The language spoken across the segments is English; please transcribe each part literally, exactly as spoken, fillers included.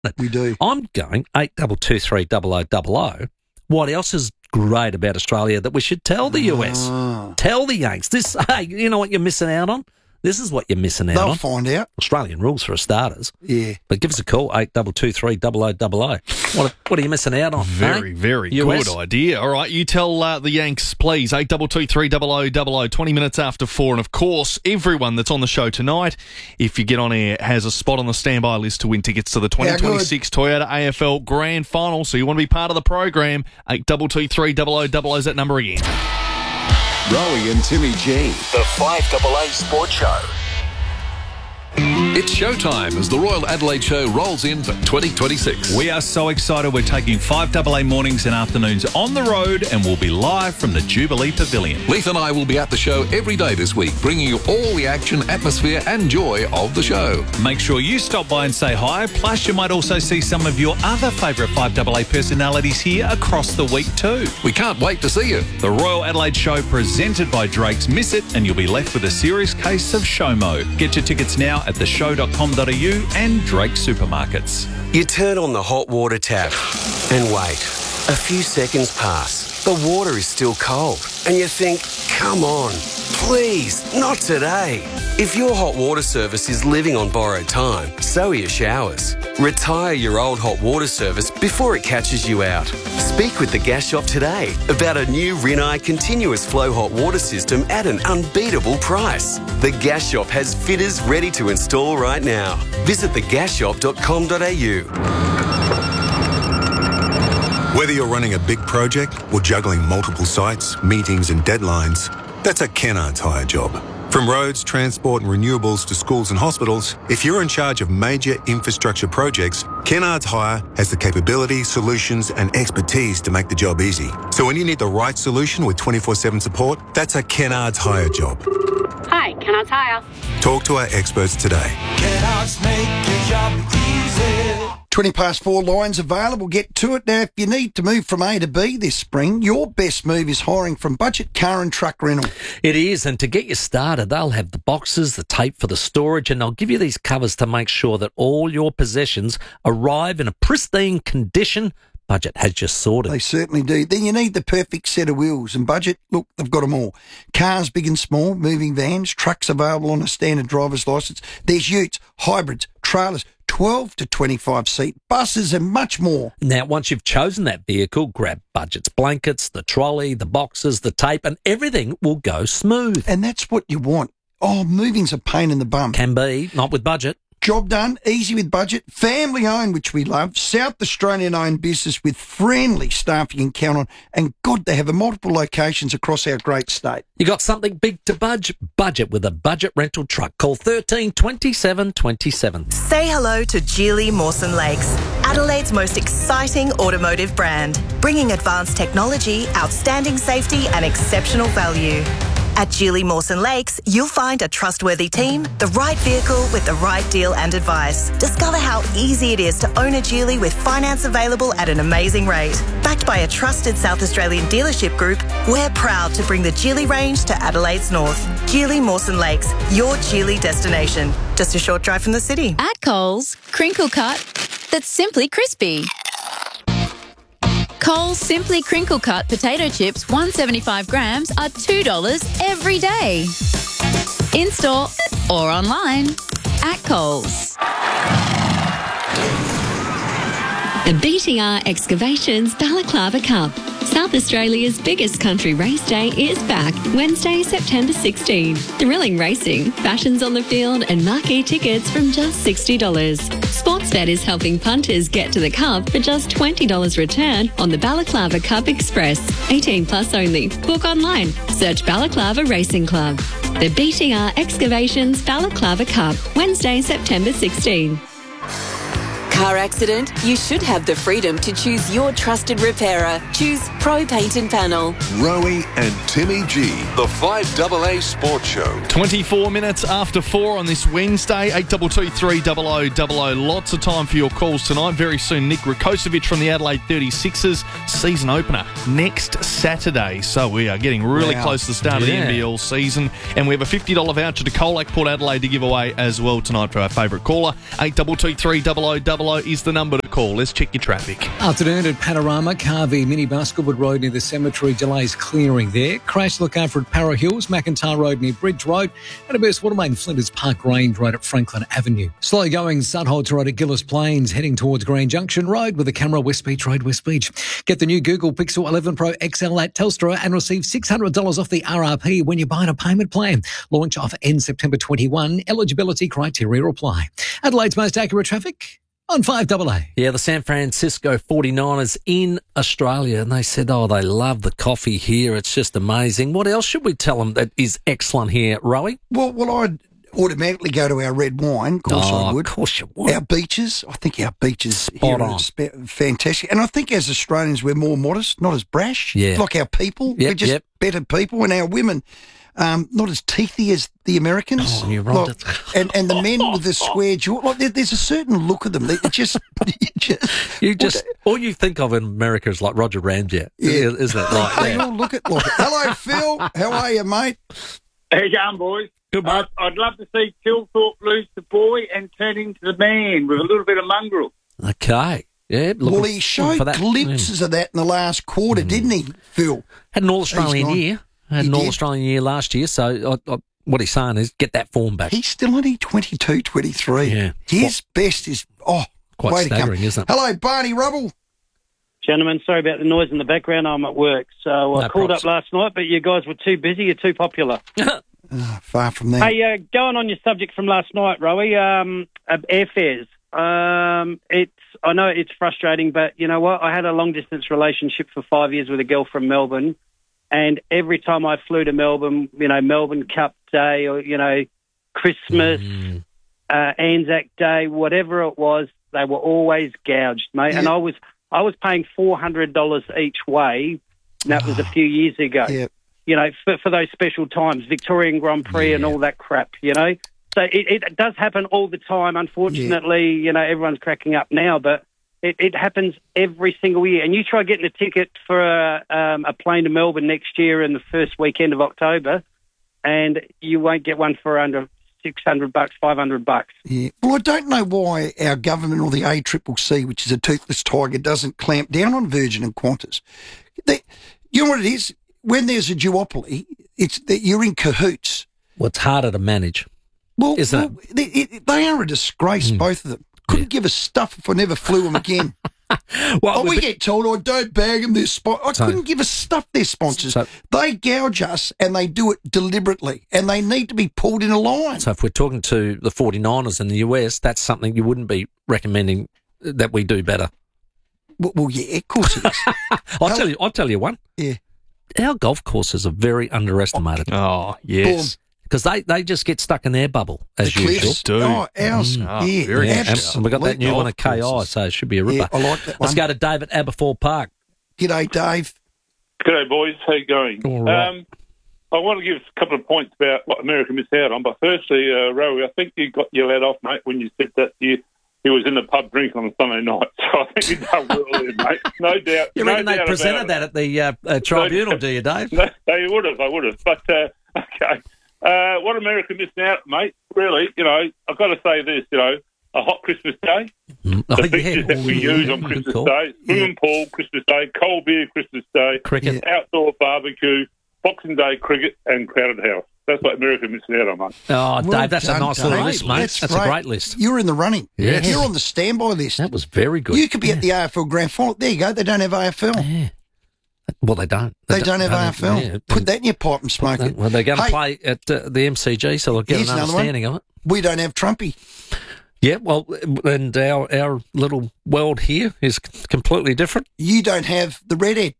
We do. I'm going eight two two three double oh double oh. What else is great about Australia that we should tell the U S? Oh. Tell the Yanks. This, hey, you know what you're missing out on? This is what you're missing out They'll on. find out. Australian rules for starters. Yeah. But give us a call, eight two two three double oh double oh. What, what are you missing out on? Very, eh? very U S? good idea. All right, you tell uh, the Yanks, please, eight two two three double oh double oh, twenty minutes after four. And, of course, everyone that's on the show tonight, if you get on air, has a spot on the standby list to win tickets to the twenty twenty-six Toyota A F L Grand Final. So you want to be part of the program, eight two two three double oh double oh is that number again. Rowie and Timmy G, the five double A Sports Show. It's showtime as the Royal Adelaide Show rolls in for twenty twenty-six. We are so excited. We're taking five double A mornings and afternoons on the road and we'll be live from the Jubilee Pavilion. Leith and I will be at the show every day this week, bringing you all the action, atmosphere and joy of the show. Make sure you stop by and say hi. Plus, you might also see some of your other favourite five double A personalities here across the week too. We can't wait to see you. The Royal Adelaide Show presented by Drake's. Miss it and you'll be left with a serious case of SHOMO. Get your tickets now at the show dot com dot a u and Drake Supermarkets. You turn on the hot water tap and wait. A few seconds pass. The water is still cold. And you think, come on, please, not today. If your hot water service is living on borrowed time, so are your showers. Retire your old hot water service before it catches you out. Speak with the Gas Shop today about a new Rinnai continuous flow hot water system at an unbeatable price. The Gas Shop has fitters ready to install right now. Visit the gas shop dot com dot a u. Whether you're running a big project or juggling multiple sites, meetings and deadlines, that's a Kennards Hire job. From roads, transport and renewables to schools and hospitals, if you're in charge of major infrastructure projects, Kennards Hire has the capability, solutions and expertise to make the job easy. So when you need the right solution with twenty-four seven support, that's a Kennards Hire job. Hi, Kennards Hire. Talk to our experts today. Kennards make your job easy. twenty past four, lines available. Get to it. Now, if you need to move from A to B this spring, your best move is hiring from Budget Car and Truck Rental. It is, and to get you started, they'll have the boxes, the tape for the storage, and they'll give you these covers to make sure that all your possessions arrive in a pristine condition. Budget has just sorted. They certainly do. Then you need the perfect set of wheels, and Budget, look, they've got them all. Cars big and small, moving vans, trucks available on a standard driver's licence. There's utes, hybrids, trailers, twelve to twenty-five seat, buses and much more. Now, once you've chosen that vehicle, grab Budget's blankets, the trolley, the boxes, the tape, and everything will go smooth. And that's what you want. Oh, moving's a pain in the bum. Can be, not with Budget. Job done, easy with Budget, family owned, which we love, South Australian owned business with friendly staff you can count on, and God, they have multiple locations across our great state. You got something big to budge? Budget with a Budget rental truck. Call thirteen twenty-seven twenty-seven. Say hello to Geely Mawson Lakes, Adelaide's most exciting automotive brand, bringing advanced technology, outstanding safety and exceptional value. At Geely Mawson Lakes, you'll find a trustworthy team, the right vehicle with the right deal and advice. Discover how easy it is to own a Geely with finance available at an amazing rate. Backed by a trusted South Australian dealership group, we're proud to bring the Geely range to Adelaide's north. Geely Mawson Lakes, your Geely destination. Just a short drive from the city. At Coles, crinkle cut that's simply crispy. Coles Simply Crinkle Cut potato chips, one hundred seventy-five grams, are two dollars every day. In-store or online at Coles. The B T R Excavations Balaclava Cup. South Australia's biggest country race day is back, Wednesday, September sixteenth. Thrilling racing, fashions on the field and marquee tickets from just sixty dollars. Sportsbet is helping punters get to the Cup for just twenty dollars return on the Balaclava Cup Express. eighteen plus only. Book online. Search Balaclava Racing Club. The B T R Excavations Balaclava Cup, Wednesday, September sixteenth. Car accident? You should have the freedom to choose your trusted repairer. Choose Pro Paint and Panel. Rowie and Timmy G, the five double A Sports Show. twenty-four minutes after four on this Wednesday, eight two two three double oh double oh. Lots of time for your calls tonight. Very soon, Nick Rakocevic from the Adelaide thirty-sixers, season opener next Saturday. So we are getting really Wow. close to the start of the Yeah. N B L season. And we have a fifty dollars voucher to Colac Port Adelaide to give away as well tonight for our favourite caller. eight two two three double oh double oh. double oh is the number to call. Let's check your traffic. Afternoon at Panorama, Carvey minibus, Goodwood Road near the cemetery, delays clearing there. Crash look out for at Para Hills, McIntyre Road near Bridge Road, and a burst water main, Flinders Park Range Road at Franklin Avenue. Slow going, Sudholter Road at Gillis Plains, heading towards Green Junction Road with a camera, West Beach Road, West Beach. Get the new Google Pixel eleven Pro X L at Telstra and receive six hundred dollars off the R R P when you buy a payment plan. Launch offer ends September twenty-first. Eligibility criteria apply. Adelaide's most accurate traffic on five double A. Yeah, the San Francisco forty-niners in Australia, and they said, oh, they love the coffee here. It's just amazing. What else should we tell them that is excellent here, Rowie? Well, well, I'd automatically go to our red wine. Of course oh, I would. Of course you would. Our beaches, I think our beaches Spot here on. are spe- fantastic. And I think as Australians, we're more modest, not as brash. Yeah. Like our people. Yep, we're just yep. better people. And our women, um, not as teethy as the Americans. Oh, you're right. Like, and, and the men with the square jaw. Like, there, there's a certain look of them. They just... you just, You just all you think of in America is like Roger Ramjet, Yeah. isn't it? Like They that. all look at like, hello, Phil. How are you, mate? How you going, boys? Good, I'd, I'd love to see Kilthorpe lose the boy and turn into the man with a little bit of mongrel. Okay. Yeah. Well, looking he showed for that. glimpses of that in the last quarter, didn't he, Phil? Had an All-Australian He's gone. year. Had He an did. All-Australian year last year. So I, I, what he's saying is get that form back. He's still only twenty-two, twenty-three. Yeah. His best is, oh, Quite way to come. staggering, isn't it? Hello, Barney Rubble. Gentlemen, sorry about the noise in the background. I'm at work. So I No called props. up last night, but you guys were too busy. You're too popular. Oh, far from there. Hey, uh, going on your subject from last night, Rowie, um, uh, airfares. Um, it's I know it's frustrating, but you know what? I had a long-distance relationship for five years with a girl from Melbourne, and every time I flew to Melbourne, you know, Melbourne Cup Day or, you know, Christmas, Mm. uh, Anzac Day, whatever it was, they were always gouged, mate. And Yeah. I was I was paying four hundred dollars each way, and that was a few years ago. Yeah. You know, for, for those special times, Victorian Grand Prix and all that crap, you know. So it, it does happen all the time. Unfortunately, you know, everyone's cracking up now, but it, it happens every single year. And you try getting a ticket for a, um, a plane to Melbourne next year in the first weekend of October, and you won't get one for under six hundred bucks, five hundred bucks. Yeah. Well, I don't know why our government or the A C C C, which is a toothless tiger, doesn't clamp down on Virgin and Qantas. They, you know what it is? When there's a duopoly, it's that you're in cahoots. Well, it's harder to manage. Well, Isn't well they, it, they are a disgrace, both of them. Couldn't give a stuff if I never flew them again. Well, oh, we but- get told, oh, don't bag them, they're spon-. I So- couldn't give a stuff, they're sponsors. So- they gouge us, and they do it deliberately, and they need to be pulled in a line. So if we're talking to the forty-niners in the U S, that's something you wouldn't be recommending that we do better. Well, well yeah, of course it is. I'll tell you. I'll tell you one. Yeah. Our golf courses are very underestimated. Oh, yes. Because they, they just get stuck in their bubble, as The usual. cliffs. Oh, ours, Oh, yeah, very Yeah, and absolutely. we got that new one at Golf K I, courses. so it should be a ripper. Yeah, I like that Let's one. go to David Aberfoyle Park. G'day, Dave. G'day, boys. How you going? All right. Um, I want to give a couple of points about what America missed out on. But firstly, uh, Rowie, I think you got your lad off, mate, when you said that you, he was in the pub drinking on a Sunday night. So I think you done well there, mate. No doubt. You no reckon they doubt presented about that at the uh, uh, tribunal, do you, Dave? No, they would have, I would have. But, uh, okay. Uh, what America missed out, mate, really, you know, I've got to say this, you know, a hot Christmas day, Mm. the Oh, features yeah. that we Yeah, use on good Christmas call. Day, swimming pool Christmas Day, cold beer Christmas Day, Cricket. outdoor barbecue, Boxing Day cricket, and crowded house. That's what America missed out on, mate. Oh, Well Dave, that's done, a nice Dave. little list, mate. That's That's, great. a great list. You're in the running. Yes. You're on the standby list. That was very good. You could be at the A F L Grand Final. There you go. They don't have A F L. Yeah. Well, they don't. They don't have A F L. yeah, Put that in your pipe and smoke it. Well, they're going to Hey, play at uh, the M C G, so they'll get here's an another one. understanding of it. We don't have Trumpy. Yeah, well, and our our little world here is completely different. You don't have the redhead.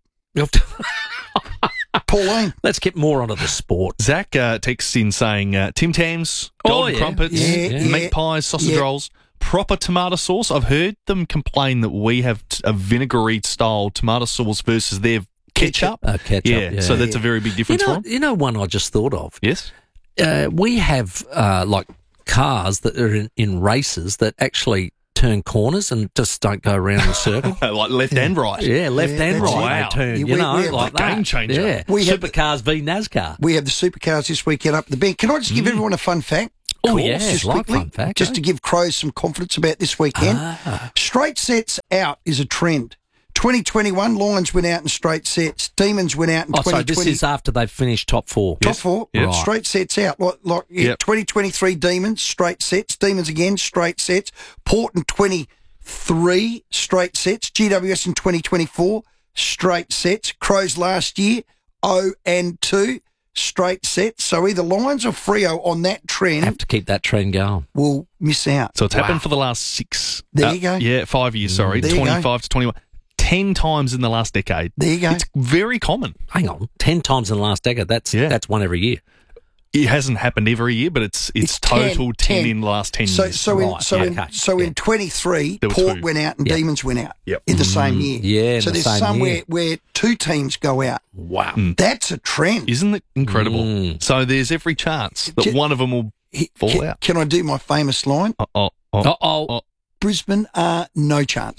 Pauline. Let's get more onto the sport. Zach uh, texts in saying uh, Tim Tams, Oh, golden yeah. crumpets, Yeah, yeah. meat pies, sausage Yeah. rolls, proper tomato sauce. I've heard them complain that we have t- a vinegary style tomato sauce versus their ketchup. Uh, ketchup, yeah, yeah. so that's Yeah. a very big You difference know, for them. you know one I just thought of? Yes. Uh, we have, uh, like, cars that are in, in races that actually turn corners and just don't go around the circle. Like left and right. Yeah, left Yeah, and that's right it. they turn, Yeah, you we- know, we have like a that. game changer. Yeah, We have the- supercars v NASCAR. We have the supercars this weekend up at the bank. Can I just Mm. give everyone a fun fact? Oh, course, yeah, just like quickly, fun fact, just eh? to give Crows some confidence about this weekend. Ah. Straight sets out is a trend. twenty twenty-one, Lions went out in straight sets. Demons went out in Oh, so twenty this twenty. is after they've finished top four. Top four, Yep. Right. straight sets out. Like, like yeah, Yep. twenty twenty-three Demons, straight sets. Demons again, straight sets. Port in twenty-three, straight sets. G W S in twenty twenty-four, straight sets. Crows last year, oh and two, straight sets. So either Lions or Freo on that trend Have to keep that trend going. will miss out. So it's Wow. happened for the last six. There uh, you go. Yeah, five years, sorry. There you go. twenty-five to twenty-one. Ten times in the last decade. There you go. It's very common. Hang on, ten times in the last decade. That's Yeah. that's one every year. It hasn't happened every year, but it's it's, It's ten, total ten, ten. in the last ten So, years. so in Right, so yeah, in okay. so Yeah. in twenty-three, There were Port two. went out and Yeah. Demons went out. Yep. In the same year. Yeah, in So the there's same somewhere year. where two teams go out. Wow. That's a trend. Isn't it incredible? Mm. So there's every chance that Can- one of them will fall Can, out. can I do my famous line? Oh, oh, oh. Uh-oh. oh. Brisbane are no chance.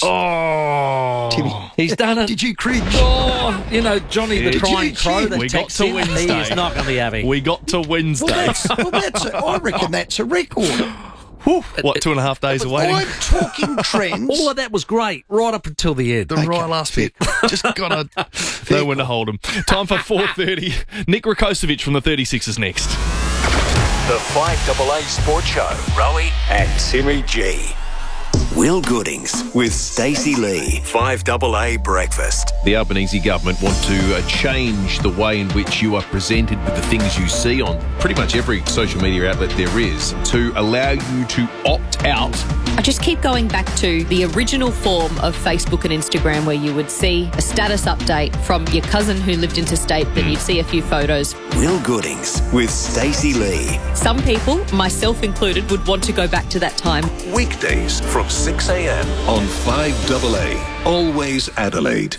Oh. Timmy, He's done it. did you cringe? Oh, you know, Johnny the Did crying you crow cheer? that We got texts to in, he Wednesday. is not going to be having. We got to Wednesday. Well, that's, well, that's a, I reckon that's a record. Whew, what, two and a half days of waiting? I'm talking trends. All of that was great, right up until the end. The right last bit. Just got to know when to hold them. Time for four thirty. Nick Rakocevic from the thirty-six is next. The five A A Sports Show. Rowie and Timmy G. Will Goodings with Stacey Lee. five A A Breakfast. The Albanese government want to uh, change the way in which you are presented with the things you see on pretty much every social media outlet there is to allow you to opt out. I just keep going back to the original form of Facebook and Instagram where you would see a status update from your cousin who lived interstate, then you'd see a few photos. Will Goodings with Stacey Lee. Some people, myself included, would want to go back to that time. Weekdays from six a.m. on five A A. Always Adelaide.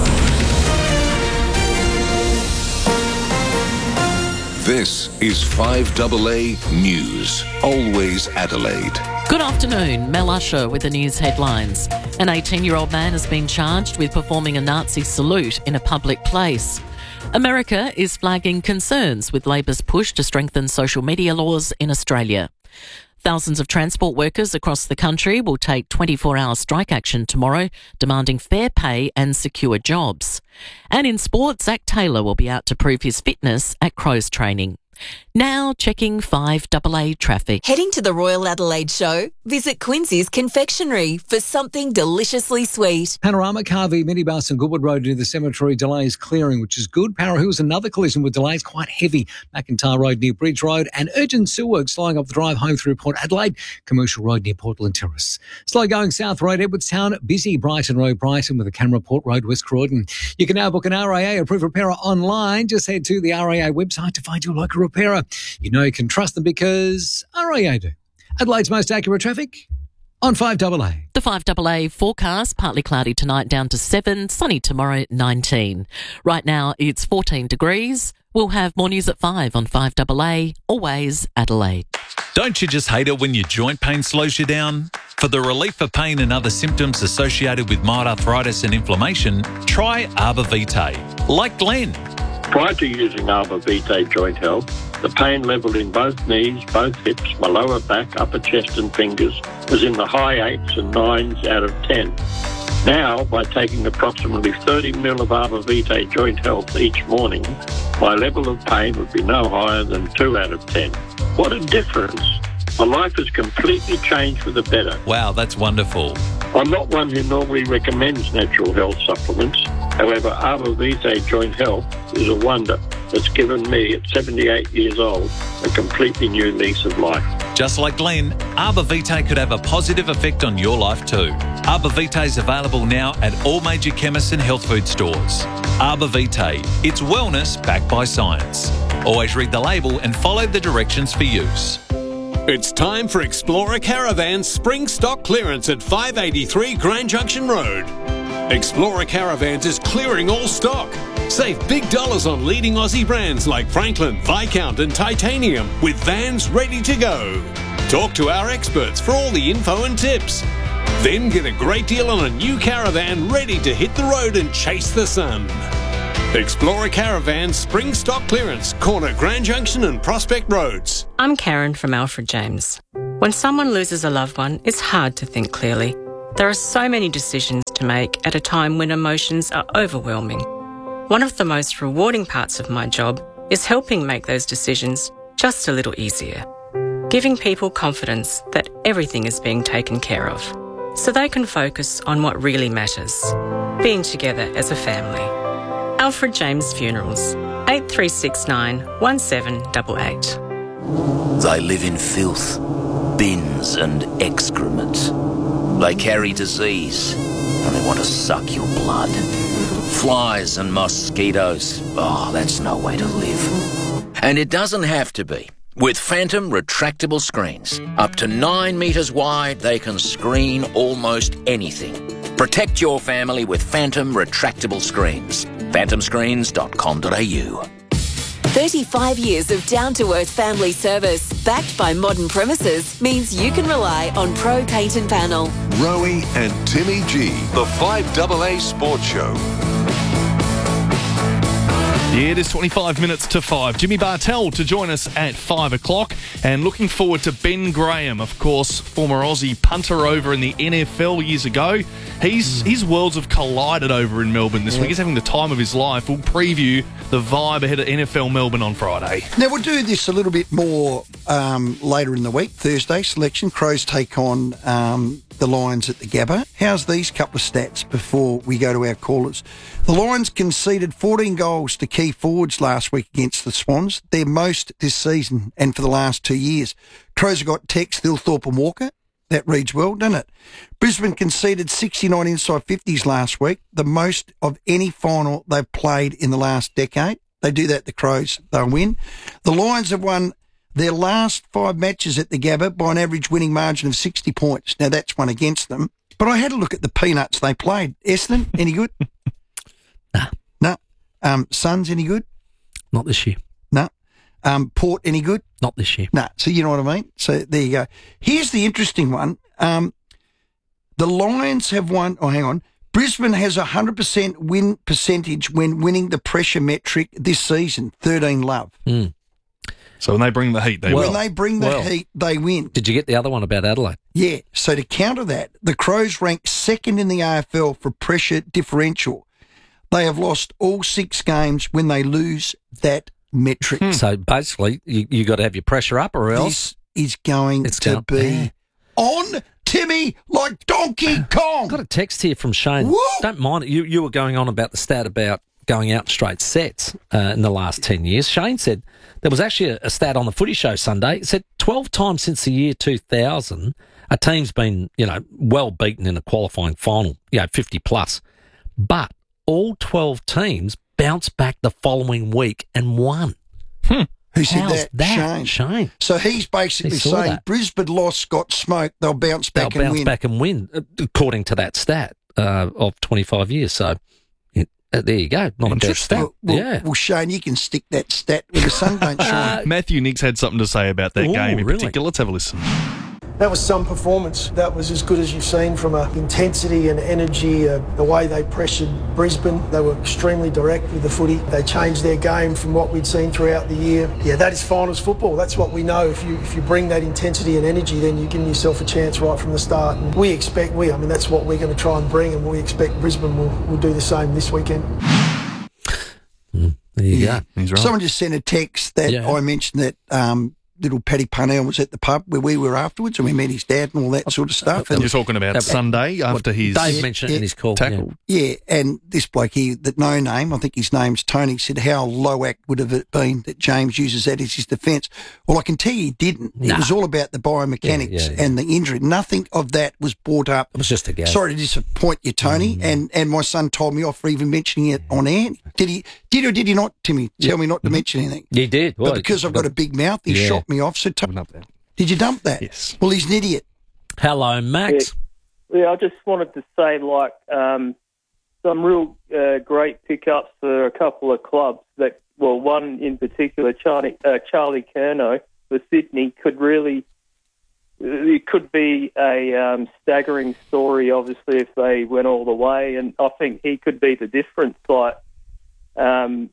This is five A A News. Always Adelaide. Good afternoon, Mel Usher with the news headlines. An eighteen-year-old man has been charged with performing a Nazi salute in a public place. America is flagging concerns with Labor's push to strengthen social media laws in Australia. Thousands of transport workers across the country will take twenty-four hour strike action tomorrow, demanding fair pay and secure jobs. And in sport, Zach Taylor will be out to prove his fitness at Crows training. Now checking five A A traffic. Heading to the Royal Adelaide Show? Visit Quincy's Confectionery for something deliciously sweet. Panorama, Carvey, Minibus and Goodwood Road near the cemetery, delays clearing, which is good. Para Hills, another collision with delays, quite heavy. McIntyre Road near Bridge Road and urgent sewer work slowing up the drive home through Port Adelaide, Commercial Road near Portland Terrace. Slow going South Road, Edwardstown, busy Brighton Road, Brighton with a camera, Port Road, West Croydon. You can now book an R A A approved repairer online. Just head to the R A A website to find your local repairer. You know you can trust them because R A A do. Adelaide's most accurate traffic on five A A. The five A A forecast, partly cloudy tonight down to seven, sunny tomorrow nineteen. Right now it's fourteen degrees. We'll have more news at five on five A A, always Adelaide. Don't you just hate it when your joint pain slows you down? For the relief of pain and other symptoms associated with mild arthritis and inflammation, try Arbor Vitae. Like Glenn. Prior to using Arbor Vitae Joint Health, the pain level in both knees, both hips, my lower back, upper chest and fingers was in the high eights and nines out of ten. Now, by taking approximately thirty mil of Arbor Vitae Joint Health each morning, my level of pain would be no higher than two out of ten. What a difference! My life has completely changed for the better. Wow, that's wonderful. I'm not one who normally recommends natural health supplements. However, Arbor Vitae Joint Health is a wonder that's given me, at seventy-eight years old, a completely new lease of life. Just like Glenn, Arbor Vitae could have a positive effect on your life too. Arbor Vitae is available now at all major chemists and health food stores. Arbor Vitae, it's wellness backed by science. Always read the label and follow the directions for use. It's time for Explorer Caravan's spring stock clearance at five eighty-three Grand Junction Road. Explorer Caravans is clearing all stock. Save big dollars on leading Aussie brands like Franklin, Viscount and Titanium with vans ready to go. Talk to our experts for all the info and tips. Then get a great deal on a new caravan ready to hit the road and chase the sun. Explorer Caravan Spring Stock Clearance, corner Grand Junction and Prospect Roads. I'm Karen from Alfred James. When someone loses a loved one, it's hard to think clearly. There are so many decisions to make at a time when emotions are overwhelming. One of the most rewarding parts of my job is helping make those decisions just a little easier. Giving people confidence that everything is being taken care of, so they can focus on what really matters, being together as a family. Alfred James Funerals, eight three six nine, one seven eight eight. They live in filth, bins and excrement. They carry disease and they want to suck your blood. Flies and mosquitoes. Oh, that's no way to live. And it doesn't have to be. With Phantom retractable screens, up to nine metres wide, they can screen almost anything. Protect your family with Phantom retractable screens. phantom screens dot com dot a u. thirty-five years of down-to-earth family service, backed by modern premises, means you can rely on Pro Paint and Panel. Rowie and Timmy G, the five double A Sports Show. Yeah, it is twenty-five minutes to five. Jimmy Bartell to join us at five o'clock. And looking forward to Ben Graham, of course, former Aussie punter over in the N F L years ago. He's, his worlds have collided over in Melbourne this Yeah. week. He's having the time of his life. We'll preview the vibe ahead of N F L Melbourne on Friday. Now, we'll do this a little bit more um, later in the week. Thursday selection. Crows take on um, the Lions at the Gabba. How's these couple of stats before we go to our callers? The Lions conceded fourteen goals to key forwards last week against the Swans, their most this season and for the last two years. Crows have got Tex, Thilthorpe and Walker. That reads well, doesn't it? Brisbane conceded sixty-nine inside fifties last week, the most of any final they've played in the last decade. They do that, the Crows, they'll win. The Lions have won their last five matches at the Gabba by an average winning margin of sixty points. Now, that's one against them. But I had a look at the Peanuts they played. Essendon, any good? Nah. No. Um, Suns, any good? Not this year. No. Um, Port, any good? Not this year. No. So you know what I mean? So there you go. Here's the interesting one. Um, the Lions have won, oh, hang on. Brisbane has a one hundred percent win percentage when winning the pressure metric this season, thirteen love. Mm. So when they bring the heat, they When win. they bring the well. heat, they win. Did you get the other one about Adelaide? Yeah. So to counter that, the Crows rank second in the A F L for pressure differential. They have lost all six games when they lose that metric. So basically, you you got to have your pressure up, or else This is going It's to going- be yeah. on Timmy like Donkey Kong. got a text here from Shane. Woo! Don't mind it. You you were going on about the stat about going out straight sets uh, in the last ten years. Shane said there was actually a, a stat on the Footy Show Sunday. It said twelve times since the year two thousand, a team's been, you know, well beaten in a qualifying final, you know, fifty plus. But all twelve teams bounced back the following week and won. Hmm. Who said How's that? that? Shane. Shane. So he's basically He saw saying that. Brisbane lost, got smoked, they'll bounce They'll back and bounce win. back and win, uh, according to that stat uh, of twenty-five years. So it, uh, there you go. Not a bad stat. Well, well, yeah. well, Shane, you can stick that stat where the sun don't shine. Matthew Nix had something to say about that Ooh, game in really? particular. Let's have a listen. That was some performance. That was as good as you've seen from a intensity and energy, uh, the way they pressured Brisbane. They were extremely direct with the footy. They changed their game from what we'd seen throughout the year. Yeah, that is finals football. That's what we know. If you if you bring that intensity and energy, then you're giving yourself a chance right from the start. And we expect, we, I mean, that's what we're going to try and bring, and we expect Brisbane will, will do the same this weekend. There you Yeah. go. He's right. Someone just sent a text that Yeah. I mentioned that um, little Paddy Parnell was at the pub where we were afterwards, and we met his dad and all that sort of stuff. And You're talking about That- Sunday after his Dave mentioned it in his call. tackle. Yeah, and this bloke here, that no name, I think his name's Tony, said how low act would have it been that James uses that as his defence. Well, I can tell you he didn't. It Nah. was all about the biomechanics Yeah, yeah, yeah. and the injury. Nothing of that was brought up. It was just a gag. Sorry to disappoint you, Tony, Mm. and, and my son told me off for even mentioning it on air. Did he? Did or did he not, Timmy? Tell me not to mention anything. He did. Well, But because I've got a big mouth, he Yeah. shot me off. So t- did you dump that? Yes. Well, he's an idiot. Hello, Max. Yeah, yeah I just wanted to say, like, um, some real uh, great pickups for a couple of clubs. That, well, one in particular, Charlie, uh, Charlie Curnow for Sydney, could really, it could be a um, staggering story, obviously, if they went all the way. And I think he could be the difference. Like, Um,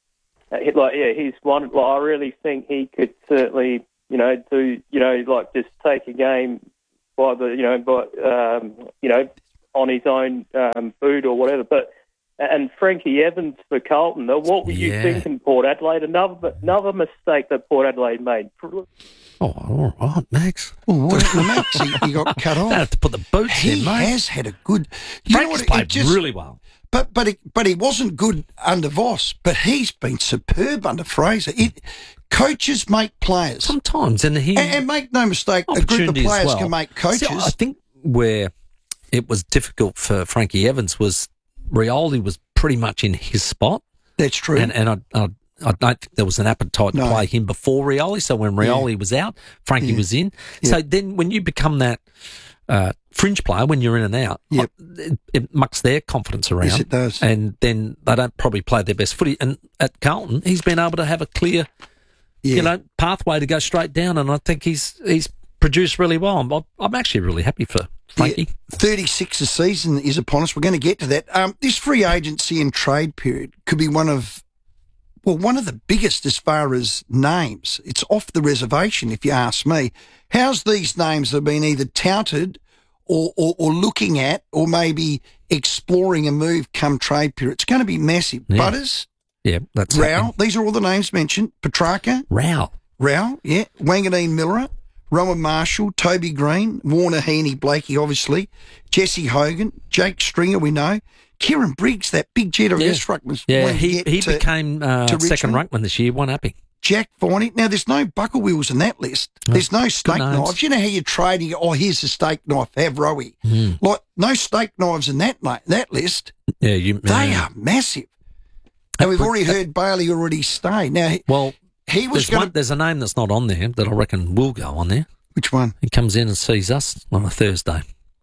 he- like, yeah, he's one. Like, I really think he could certainly, you know, do, you know, like just take a game by the, you know, by, um, you know, on his own um, boot or whatever. But and Frankie Evans for Carlton. Now, what were you Yeah. thinking, Port Adelaide? Another another mistake that Port Adelaide made. Oh, all right, Max. Well, what happened to Max? He, he got cut off. Don't have to put the boots he in, mate. has had a good. You know Frank's what? It played just, really well. But but he, but he wasn't good under Voss. But he's been superb under Fraser. It coaches make players sometimes, and he and, and make no mistake, a group of Opportunity as players well. can make coaches. See, I think where it was difficult for Frankie Evans was Rioli was pretty much in his spot. That's true. And, and I, I, I don't think there was an appetite No. to play him before Rioli. So when Rioli was out, Frankie Yeah. was in. Yeah. So then when you become that uh, fringe player, when you're in and out, Yep. it, it mucks their confidence around. Yes, it does. And then they don't probably play their best footy. And at Carlton, he's been able to have a clear, Yeah. you know, pathway to go straight down. And I think he's he's produced really well. I'm, I'm actually really happy for Frankie. Yeah, thirty-six a season is upon us. We're going to get to that. Um, this free agency and trade period could be one of, well, one of the biggest as far as names. It's off the reservation, if you ask me. How's these names that have been either touted or, or, or looking at or maybe exploring a move come trade period? It's going to be massive. Yeah. Butters, Yeah, that's Rao, happening. these are all the names mentioned. Petrarca, Rao. Rao, yeah. Wanganeen Miller, Rowan Marshall, Toby Green, Warner Heaney, Blakey, obviously, Jesse Hogan, Jake Stringer, we know. Kieran Briggs, that big jet of Yeah. S ruckman. Yeah, won't he, get he to- became uh, to second Richmond. ruckman this year, one happy. Jack Viney. Now, there's no buckle wheels in that list. There's no steak names. knives. You know how you trade, you go, oh, here's a steak knife, have Rowie. Mm. Like, no steak knives in that na- that list. Yeah, you. They yeah. are massive. And we've already heard Bailey already stay. Now, he- Well, he was there's, going one, to... there's a name that's not on there that I reckon will go on there. Which one? He comes in and sees us on a Thursday.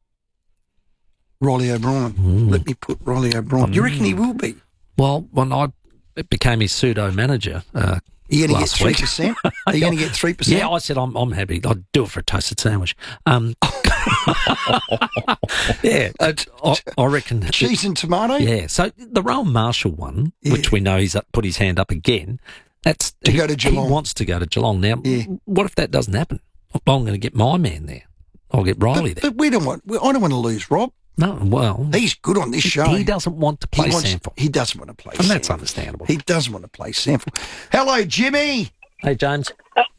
Rolly O'Brien. Mm. Let me put Rolly O'Brien. Do you reckon he will be? Well, when I became his pseudo manager, uh, Are you going to get last three week. percent? Are you going to get three percent? Yeah, I said I'm I'm happy. I'd do it for a toasted sandwich. Um, yeah, I, I reckon Cheese and tomato? Yeah. So the Rowan Marshall one, which we know he's up, put his hand up again, that's To he, go to Geelong. He wants to go to Geelong now. Yeah. What if that doesn't happen? Well, I'm going to get my man there. I'll get Riley But, there. but we don't want. we- I don't want to lose Rob. No, well, He's good on this he, show. he doesn't want to play he, wants- Sanford, he doesn't want to play. and that's Sanford. understandable. He doesn't want to play Sanford. Hello, Jimmy. Hey, James.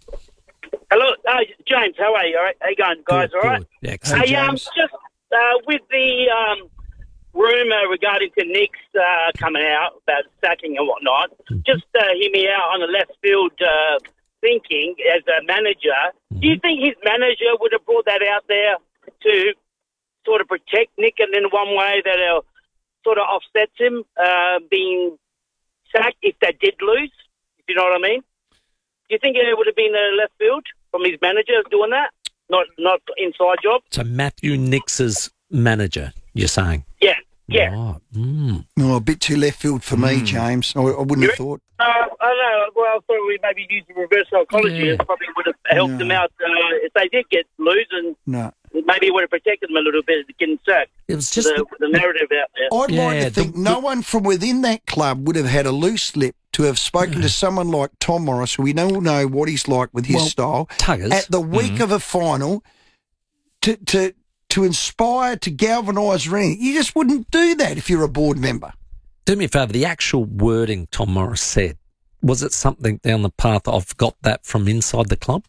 Hello, uh, James. How are you? All right? How you going, guys? Good, all right. good. Yeah, excellent. Hey, um, just uh, with the um, rumour regarding to Nick's uh, coming out about sacking and whatnot, Mm-hmm. just uh, hear me out on the left field uh, thinking as a manager. Do you think his manager would have brought that out there to sort of protect Nick, and in one way that uh, sort of offsets him uh, being sacked if they did lose? If you know what I mean? Do you think it would have been a left field from his manager doing that? Not not inside job? So Matthew Nix's manager, you're saying? Yeah, yeah. Right. Mm. Oh, a bit too left field for me, James. I, I wouldn't have thought. Uh, I don't know. Well, I thought we maybe used reverse psychology. Yeah. It probably would have helped No. them out uh, if they did get lose, and No. maybe it would have protected them a little bit getting sacked. It was just the, the narrative out there. I'd like Yeah, to think the- no one from within that club would have had a loose lip to have spoken to someone like Tom Morris, who we all know what he's like with his Well, style, Tuggers. at the week of a final to to to inspire, to galvanise ring. You just wouldn't do that if you're a board member. Do me a favour, the actual wording Tom Morris said, was it something down the path, I've got that from inside the club?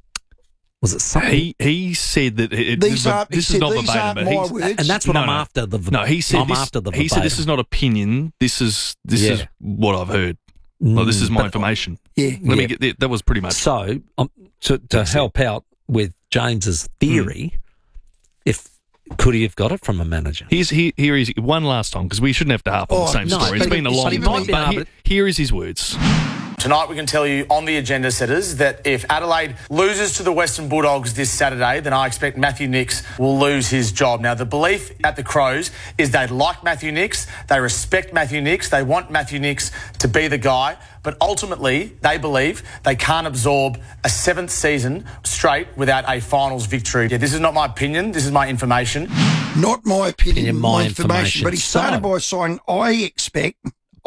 Was it something? He he said that it, These but aren't- he this is said not these verbatim, aren't but my he's- words. and that's what No, I'm no. after. The No, he said I'm this, after the he said this verbatim. is not opinion. This is this is Yeah. what I've heard. Well, this is my but- information. Yeah. Let me Yeah. get that. That was pretty much. So, um, to, to help out with James's theory, if could he have got it from a manager? Here's here, here is one last time because we shouldn't have to harp on Oh, the same no, story. It's but been a he- long he time. might be But able here, to- here is his words. Tonight we can tell you on the agenda setters that if Adelaide loses to the Western Bulldogs this Saturday, then I expect Matthew Nicks will lose his job. Now, the belief at the Crows is they like Matthew Nicks, they respect Matthew Nicks, they want Matthew Nicks to be the guy, but ultimately they believe they can't absorb a seventh season straight without a finals victory. Yeah, this is not my opinion, this is my information. Not my opinion, Opinion, my my information. information. But he started So- by saying, I expect,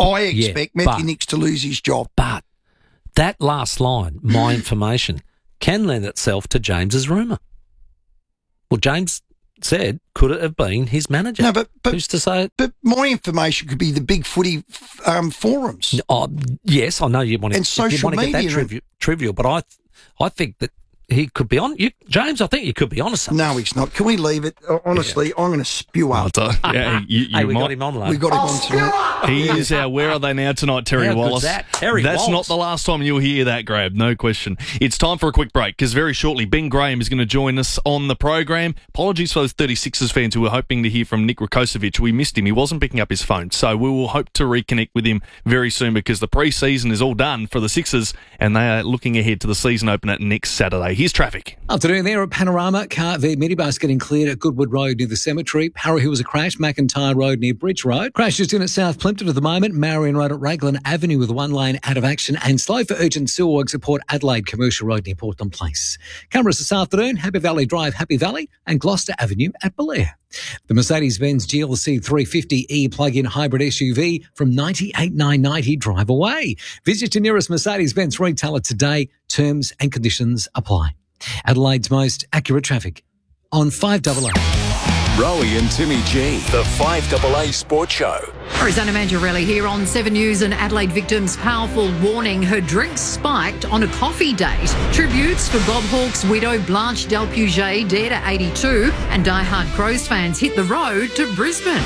I expect Yeah, Matthew but- Nicks to lose his job. But that last line, my information, can lend itself to James's rumour. Well, James said, could it have been his manager? No, but, but who's to say it? But my information could be the big footy um, forums. Oh, yes, I know you want to, And social you want to get that media. trivial, trivial, but I, I think that he could be on. You, James, I think you could be on to something. No, he's not. Can we leave it? Uh, Honestly, I'm going to spew up. Yeah, you, you Hey, we might. got him on, lad. We got him on tonight. He is our Where Are They Now tonight, Terry How good's Wallace. that? Terry That's Wallace. not the last time you'll hear that, Grab, no question. It's time for a quick break because very shortly Ben Graham is going to join us on the program. Apologies for those thirty-sixers fans who were hoping to hear from Nick Rakocevic. We missed him. He wasn't picking up his phone. So we will hope to reconnect with him very soon because the pre-season is all done for the Sixers and they are looking ahead to the season opener next Saturday. Here's traffic. Afternoon there at Panorama. Car V minibus getting cleared at Goodwood Road near the cemetery. Harrow Hill was a crash. McIntyre Road near Bridge Road. Crash just in at South Plimpton at the moment. Marion Road at Raglan Avenue with one lane out of action. And slow for urgent sewer works at Port Adelaide Commercial Road near Portland Place. Cameras this afternoon. Happy Valley Drive, Happy Valley and Gloucester Avenue at Belair. The Mercedes-Benz G L C three fifty E plug-in hybrid S U V from ninety-eight thousand nine hundred ninety drive away. Visit your nearest Mercedes-Benz retailer today. Terms and conditions apply. Adelaide's most accurate traffic on five double A. Rowie and Timmy G. The five double A Sports Show. Rosanna Mangiarelli here on Seven News. An Adelaide victim's powerful warning. Her drink spiked on a coffee date. Tributes for Bob Hawke's widow Blanche Del Puget, dead at eighty-two. And diehard Crows fans hit the road to Brisbane.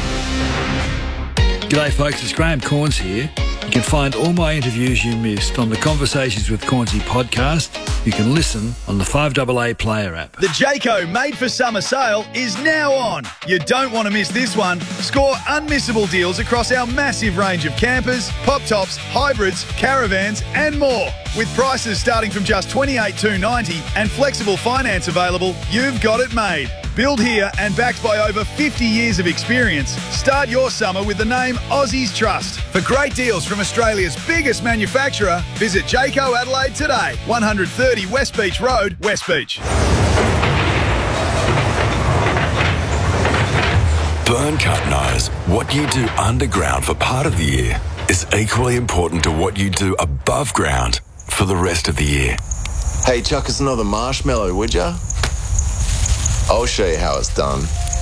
G'day folks, it's Graham Corns here. You can find all my interviews you missed on the Conversations with Cornsey podcast. You can listen on the five double A Player app. The Jayco Made for Summer sale is now on. You don't want to miss this one. Score unmissable deals across our massive range of campers, pop tops, hybrids, caravans and more. With prices starting from just twenty-eight thousand two hundred ninety dollars and flexible finance available, you've got it made. Built here and backed by over fifty years of experience, start your summer with the name Aussies Trust. For great deals from Australia's biggest manufacturer, visit Jayco Adelaide today. one thirty West Beach Road, West Beach. Burncut knows what you do underground for part of the year is equally important to what you do above ground for the rest of the year. Hey, chuck us another marshmallow, would ya? I'll show you how it's done.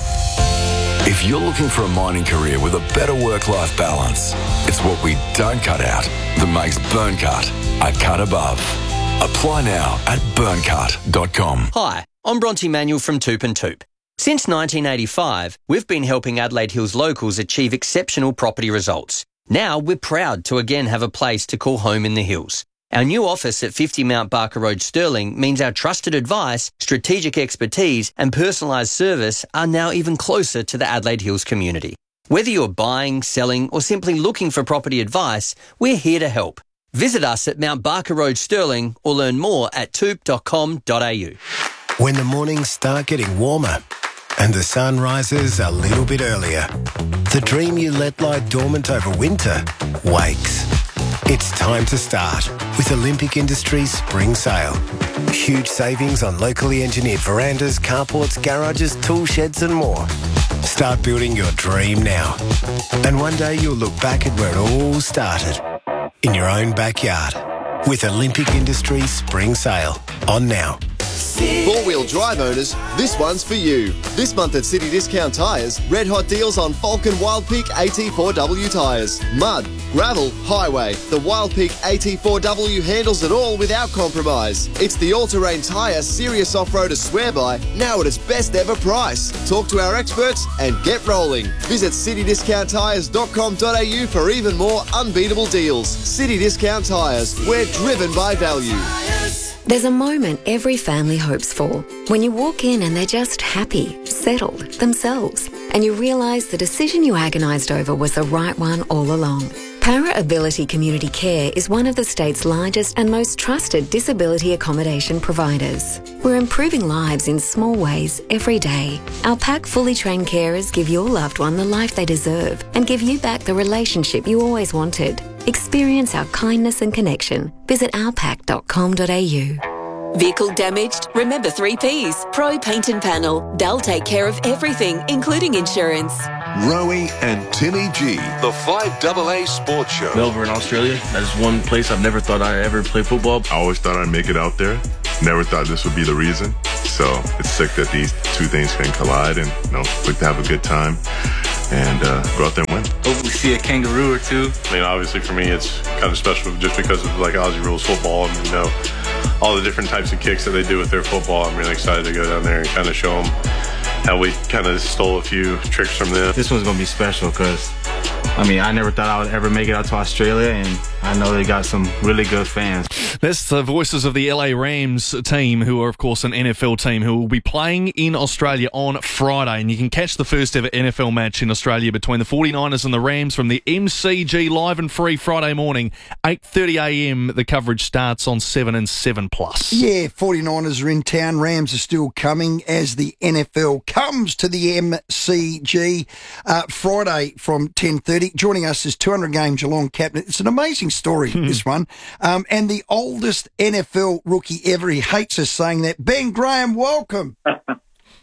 If you're looking for a mining career with a better work-life balance, it's what we don't cut out that makes Burncut a cut above. Apply now at burncut dot com. Hi, I'm Bronte Manuel from Toop and Toop. Since nineteen eighty-five, we've been helping Adelaide Hills locals achieve exceptional property results. Now we're proud to again have a place to call home in the hills. Our new office at fifty Mount Barker Road, Stirling, means our trusted advice, strategic expertise and personalised service are now even closer to the Adelaide Hills community. Whether you're buying, selling or simply looking for property advice, we're here to help. Visit us at Mount Barker Road, Stirling or learn more at toop dot com dot a u. When the mornings start getting warmer and the sun rises a little bit earlier, the dream you let lie dormant over winter wakes. It's time to start with Olympic Industries Spring Sale. Huge savings on locally engineered verandas, carports, garages, tool sheds and more. Start building your dream now. And one day you'll look back at where it all started. In your own backyard. With Olympic Industries Spring Sale. On now. Four-wheel drive owners, this one's for you. This month at City Discount Tyres, red hot deals on Falcon Wild Peak A T four W tyres. Mud, gravel, highway. The Wild Peak A T four W handles it all without compromise. It's the all-terrain tyre serious off-roaders swear by, now at its best ever price. Talk to our experts and get rolling. Visit city discount tyres dot com dot a u for even more unbeatable deals. City Discount Tyres, we're driven by value. There's a moment every family hopes for. When you walk in and they're just happy, settled, themselves, and you realise the decision you agonised over was the right one all along. Para Ability Community Care is one of the state's largest and most trusted disability accommodation providers. We're improving lives in small ways every day. Our pack fully trained carers give your loved one the life they deserve and give you back the relationship you always wanted. Experience our kindness and connection. Visit our pack dot com dot a u. Vehicle damaged? Remember three Ps. Pro Paint and Panel. They'll take care of everything, including insurance. Rowie and Timmy G. The five double A Sports Show. Melbourne, Australia. That is one place I've never thought I'd ever play football. I always thought I'd make it out there. Never thought this would be the reason. So it's sick that these two things can collide, and you know, like to have a good time and uh, go out there and win. Hopefully see a kangaroo or two. I mean, obviously for me, it's kind of special just because of like Aussie rules football and you know all the different types of kicks that they do with their football. I'm really excited to go down there and kind of show them how we kind of stole a few tricks from them. This one's going to be special because, I mean, I never thought I would ever make it out to Australia, and I know they got some really good fans. That's the voices of the L A Rams team, who are, of course, an N F L team who will be playing in Australia on Friday. And you can catch the first ever N F L match in Australia between the forty-niners and the Rams from the M C G live and free Friday morning, eight thirty a m. The coverage starts on seven and seven plus. Yeah, forty-niners are in town. Rams are still coming as the N F L comes to the M C G uh, Friday from ten thirty. Joining us is two hundred game Geelong captain. It's an amazing story, this one. Um, and the oldest N F L rookie ever. He hates us saying that. Ben Graham, welcome. G'day,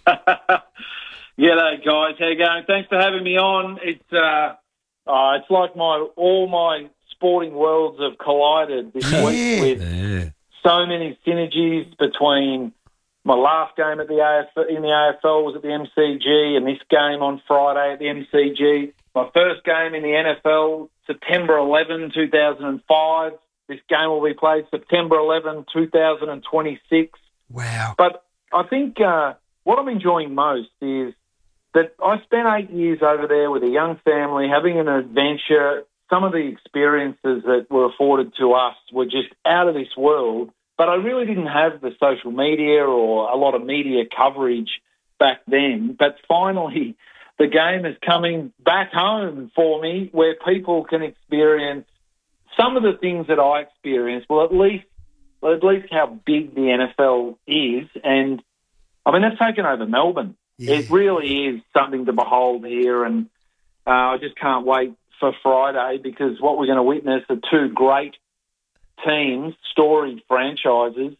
guys. How you going? Thanks for having me on. It's uh, uh, it's like my all my sporting worlds have collided this Yeah. week with Yeah. so many synergies between my last game at the A F L, in the A F L was at the M C G, and this game on Friday at the M C G. My first game in the N F L, September eleventh, two thousand five. This game will be played September eleventh, two thousand twenty-six. Wow. But I think uh, what I'm enjoying most is that I spent eight years over there with a young family, having an adventure. Some of the experiences that were afforded to us were just out of this world. But I really didn't have the social media or a lot of media coverage back then. But finally, the game is coming back home for me where people can experience some of the things that I experienced. Well, at least, well, at least how big the N F L is. And, I mean, they've taken over Melbourne. Yeah. It really is something to behold here. And uh, I just can't wait for Friday because what we're going to witness are two great teams, storied franchises,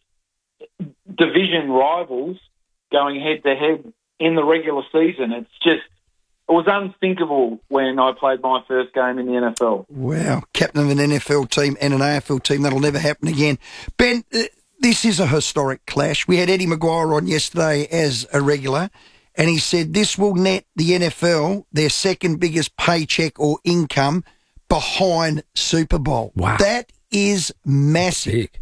division rivals going head-to-head in the regular season. It's just, it was unthinkable when I played my first game in the N F L. Wow. Captain of an N F L team and an A F L team. That'll never happen again. Ben, uh, this is a historic clash. We had Eddie Maguire on yesterday as a regular, and he said this will net the N F L their second biggest paycheck or income behind Super Bowl. Wow. That is massive. Big.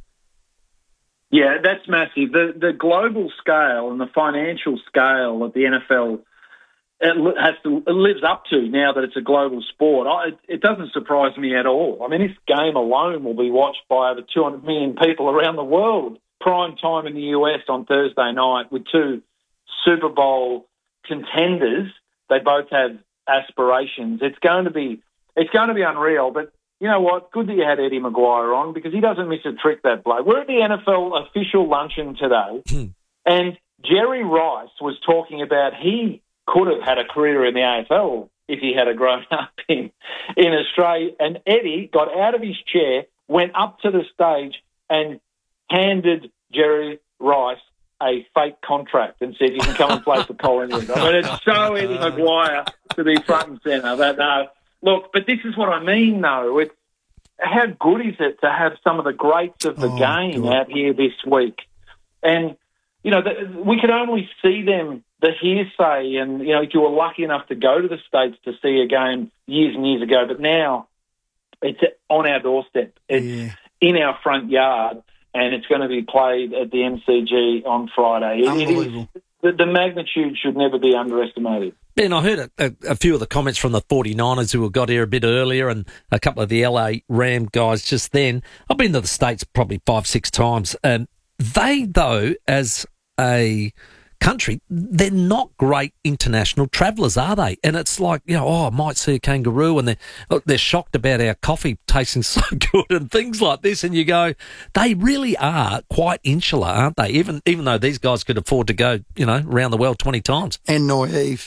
Yeah, that's massive. The the global scale and the financial scale of the N F L it li- has to it lives up to now that it's a global sport. I, it, it doesn't surprise me at all. I mean, this game alone will be watched by over two hundred million people around the world. Prime time in the U S on Thursday night with two Super Bowl contenders. They both have aspirations. It's going to be it's going to be unreal. But you know what? Good that you had Eddie Maguire on because he doesn't miss a trick, that bloke. We're at the N F L official luncheon today, and Jerry Rice was talking about he could have had a career in the A F L if he had a grown up in, in Australia. And Eddie got out of his chair, went up to the stage and handed Jerry Rice a fake contract and said, you can come and play for Collingwood. I mean, it's so Eddie Maguire to be front and centre. That, no, look, but this is what I mean, though. It's, how good is it to have some of the greats of the Oh, game God. out here this week? And, you know, the, we could only see them, the hearsay, and, you know, if you were lucky enough to go to the States to see a game years and years ago, but now it's on our doorstep. It's Yeah. in our front yard, and it's going to be played at the M C G on Friday. It- it is- Unbelievable. the, the magnitude should never be underestimated. Ben, I heard a, a, a few of the comments from the forty-niners who got here a bit earlier and a couple of the L A Ram guys just then. I've been to the States probably five, six times. And they, though, as a country, they're not great international travellers, are they? And it's like, you know, oh, I might see a kangaroo, and they're, they're shocked about our coffee tasting so good and things like this. And you go, they really are quite insular, aren't they? Even even though these guys could afford to go, you know, around the world twenty times. And naive.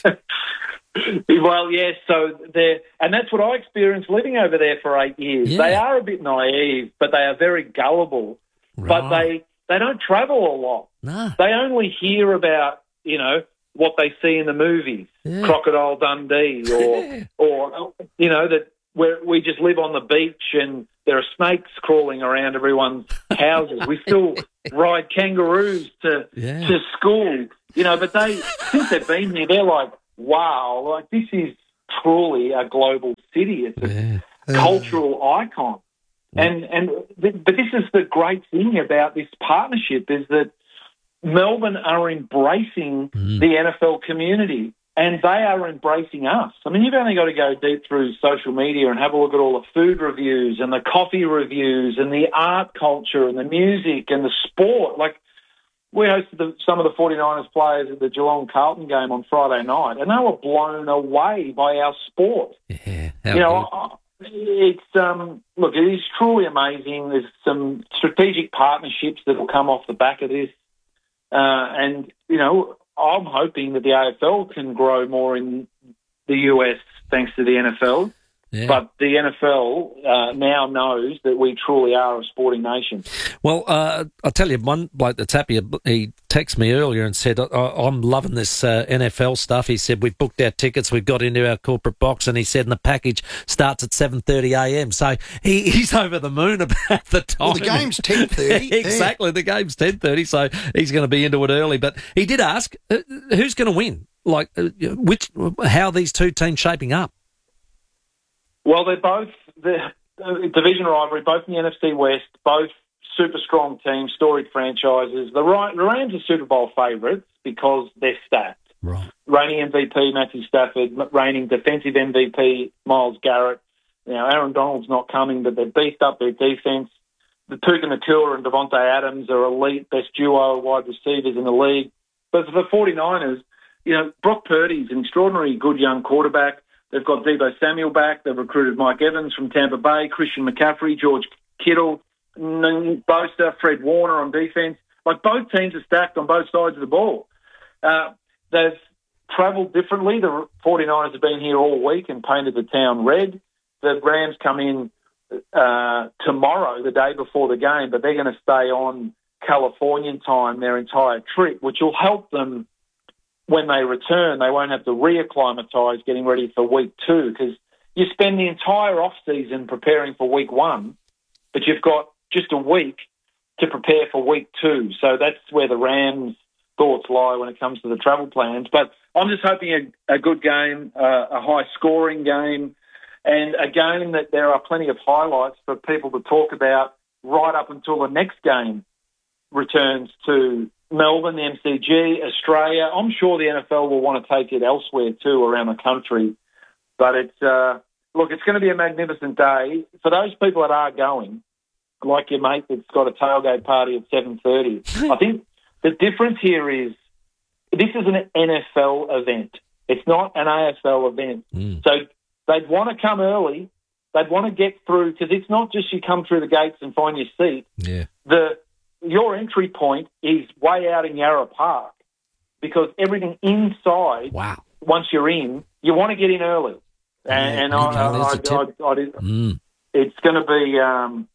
Well, yes, so they're, and that's what I experienced living over there for eight years. Yeah. They are a bit naive, but they are very gullible. But Right. they, they don't travel a lot. No. They only hear about, you know, what they see in the movies, Yeah. Crocodile Dundee, or or you know that where we just live on the beach and there are snakes crawling around everyone's houses. We still ride kangaroos to Yeah. to school, you know. But they since they've been here, they're like, wow, like this is truly a global city. It's a cultural icon. And and th- but this is the great thing about this partnership is that Melbourne are embracing the N F L community and they are embracing us. I mean, you've only got to go deep through social media and have a look at all the food reviews and the coffee reviews and the art culture and the music and the sport. Like, we hosted the, some of the 49ers players at the Geelong Carlton game on Friday night and they were blown away by our sport. Yeah, you know, I, It's um, look, it is truly amazing. There's some strategic partnerships that will come off the back of this, uh, and you know, I'm hoping that the A F L can grow more in the U S thanks to the N F L. Yeah. But the N F L uh, now knows that we truly are a sporting nation. Well, uh, I'll tell you, one bloke that's happy, he texted me earlier and said, I- I'm loving this uh, N F L stuff. He said, we've booked our tickets, we've got into our corporate box, and he said, and the package starts at seven thirty a m. So he, he's over the moon about the time. Well, the game's ten thirty. Exactly, the game's ten thirty, so he's going to be into it early. But he did ask, uh, who's going to win? Like, uh, which, how are these two teams shaping up? Well, they're both the uh, division rivalry, both in the N F C West, both super strong teams, storied franchises. The, Ra- the Rams are Super Bowl favourites because they're stacked. Right. Reigning M V P Matthew Stafford, reigning defensive M V P Myles Garrett. Now, Aaron Donald's not coming, but they've beefed up their defence. The Puka Nakua and Devontae Adams are elite, best duo of wide receivers in the league. But for the 49ers, you know, Brock Purdy's an extraordinarily good young quarterback. They've got Deebo Samuel back. They've recruited Mike Evans from Tampa Bay, Christian McCaffrey, George Kittle, Bosa, Fred Warner on defense. Like, both teams are stacked on both sides of the ball. Uh, they've travelled differently. The 49ers have been here all week and painted the town red. The Rams come in uh, tomorrow, the day before the game, but they're going to stay on Californian time their entire trip, which will help them when they return. They won't have to reacclimatise getting ready for week two because you spend the entire off-season preparing for week one, but you've got just a week to prepare for week two. So that's where the Rams' thoughts lie when it comes to the travel plans. But I'm just hoping a, a good game, uh, a high-scoring game, and a game that there are plenty of highlights for people to talk about right up until the next game returns to Melbourne, the M C G, Australia. I'm sure the N F L will want to take it elsewhere too around the country. But it's, uh, look, it's going to be a magnificent day. For those people that are going, like your mate that's got a tailgate party at seven thirty, I think the difference here is this is an N F L event. It's not an A F L event. Mm. So they'd want to come early. They'd want to get through because it's not just you come through the gates and find your seat. Yeah. The Your entry point is way out in Yarra Park because everything inside, wow. once you're in, you want to get in early. And, Yeah, and I, okay, I, there's a I, tip. I, I, did- Mm. it's going to be, um,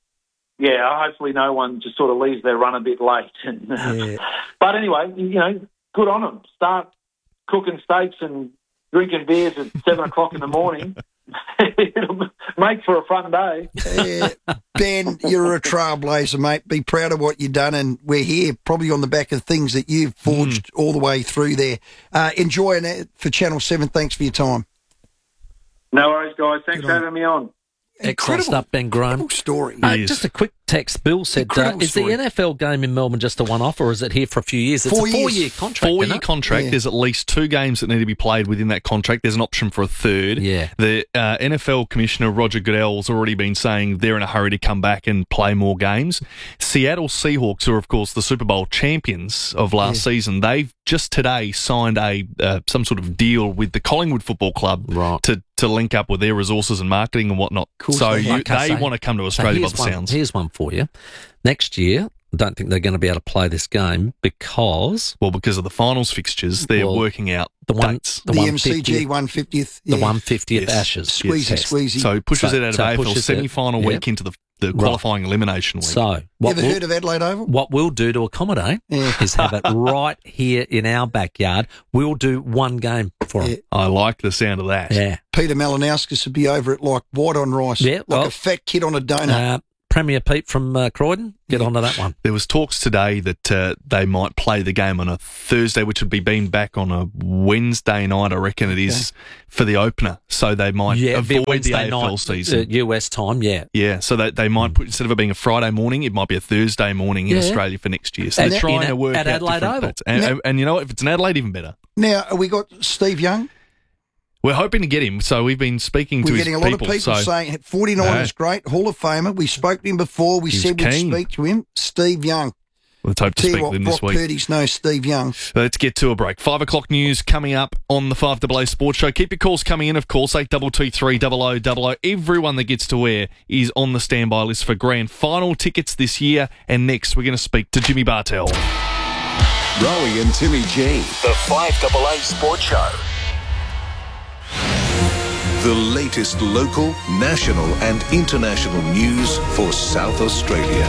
yeah, hopefully no one just sort of leaves their run a bit late. And, Yeah. But anyway, you know, good on them. Start cooking steaks and drinking beers at seven o'clock in the morning. It'll make for a fun day. Yeah. Ben, you're a trailblazer, mate. Be proud of what you've done, and we're here probably on the back of things that you've forged all the way through there. Uh, enjoying it for Channel seven. Thanks for your time. No worries, guys. Thanks for having me on. Excellent stuff, Ben Graham. Story. Uh, just a quick text. Bill said, uh, Incredible is story. the N F L game in Melbourne just a one-off, or is it here for a few years? It's Four a years. four-year contract. Four-year isn't it? contract. Yeah. There's at least two games that need to be played within that contract. There's an option for a third. Yeah. The uh, N F L Commissioner Roger Goodell's already been saying they're in a hurry to come back and play more games. Seattle Seahawks are, of course, the Super Bowl champions of last Yeah. season. They've just today signed a uh, some sort of deal with the Collingwood Football Club right. to, to link up with their resources and marketing and whatnot. Cool. So you, Okay, they so- want to come to so Australia by here's the one- sounds. Here's one for you. Next year, I don't think they're going to be able to play this game because... Well, because of the finals fixtures, they're Well, working out the one, dates. the, The one M C G one fiftieth. The one fiftieth Yes. Ashes. Squeezy, test. squeezy. So it pushes So- it out of so it A F L pushes it- semi-final yeah. week into the the qualifying elimination week. So, what Ever we'll, heard of Adelaide Oval? What we'll do to accommodate Yeah. is have it right here in our backyard. We'll do one game for them. Yeah. I like the sound of that. Yeah. Peter Malinauskas would be over it like white on rice, Yeah, like well, a fat kid on a donut. Uh, Premier Pete from uh, Croydon, get onto that one. There was talks today that uh, they might play the game on a Thursday, which would be being back on a Wednesday night, I reckon it is, for the opener. So they might Yeah, it'd be a avoid the Wednesday A F L night, season. uh, U S time, yeah. Yeah, so they, they might put, instead of it being a Friday morning, it might be a Thursday morning in Yeah. Australia for next year. So And they're in trying a- to work at out Adelaide different Oval. dates. And, Yeah. and, and you know what? If it's in Adelaide, even better. Now, we got Steve Young. We're hoping to get him. So we've been speaking to We're his getting a lot people. of people so saying forty-nine is great, Hall of Famer. We spoke to him before. We He's said we'd keen. speak to him. Steve Young. let's hope to Tell you speak what, to him this Brock week. Purdy's knows Steve Young. Let's get to a break. Five o'clock news coming up on the five A A Sports Show. Keep your calls coming in, of course, eight two two three double oh double oh. Everyone that gets to wear is on the standby list for grand final tickets this year. And next, we're going to speak to Jimmy Bartell. Rowie and Timmy G. The five A A Sports Show. The latest local, national and international news for South Australia.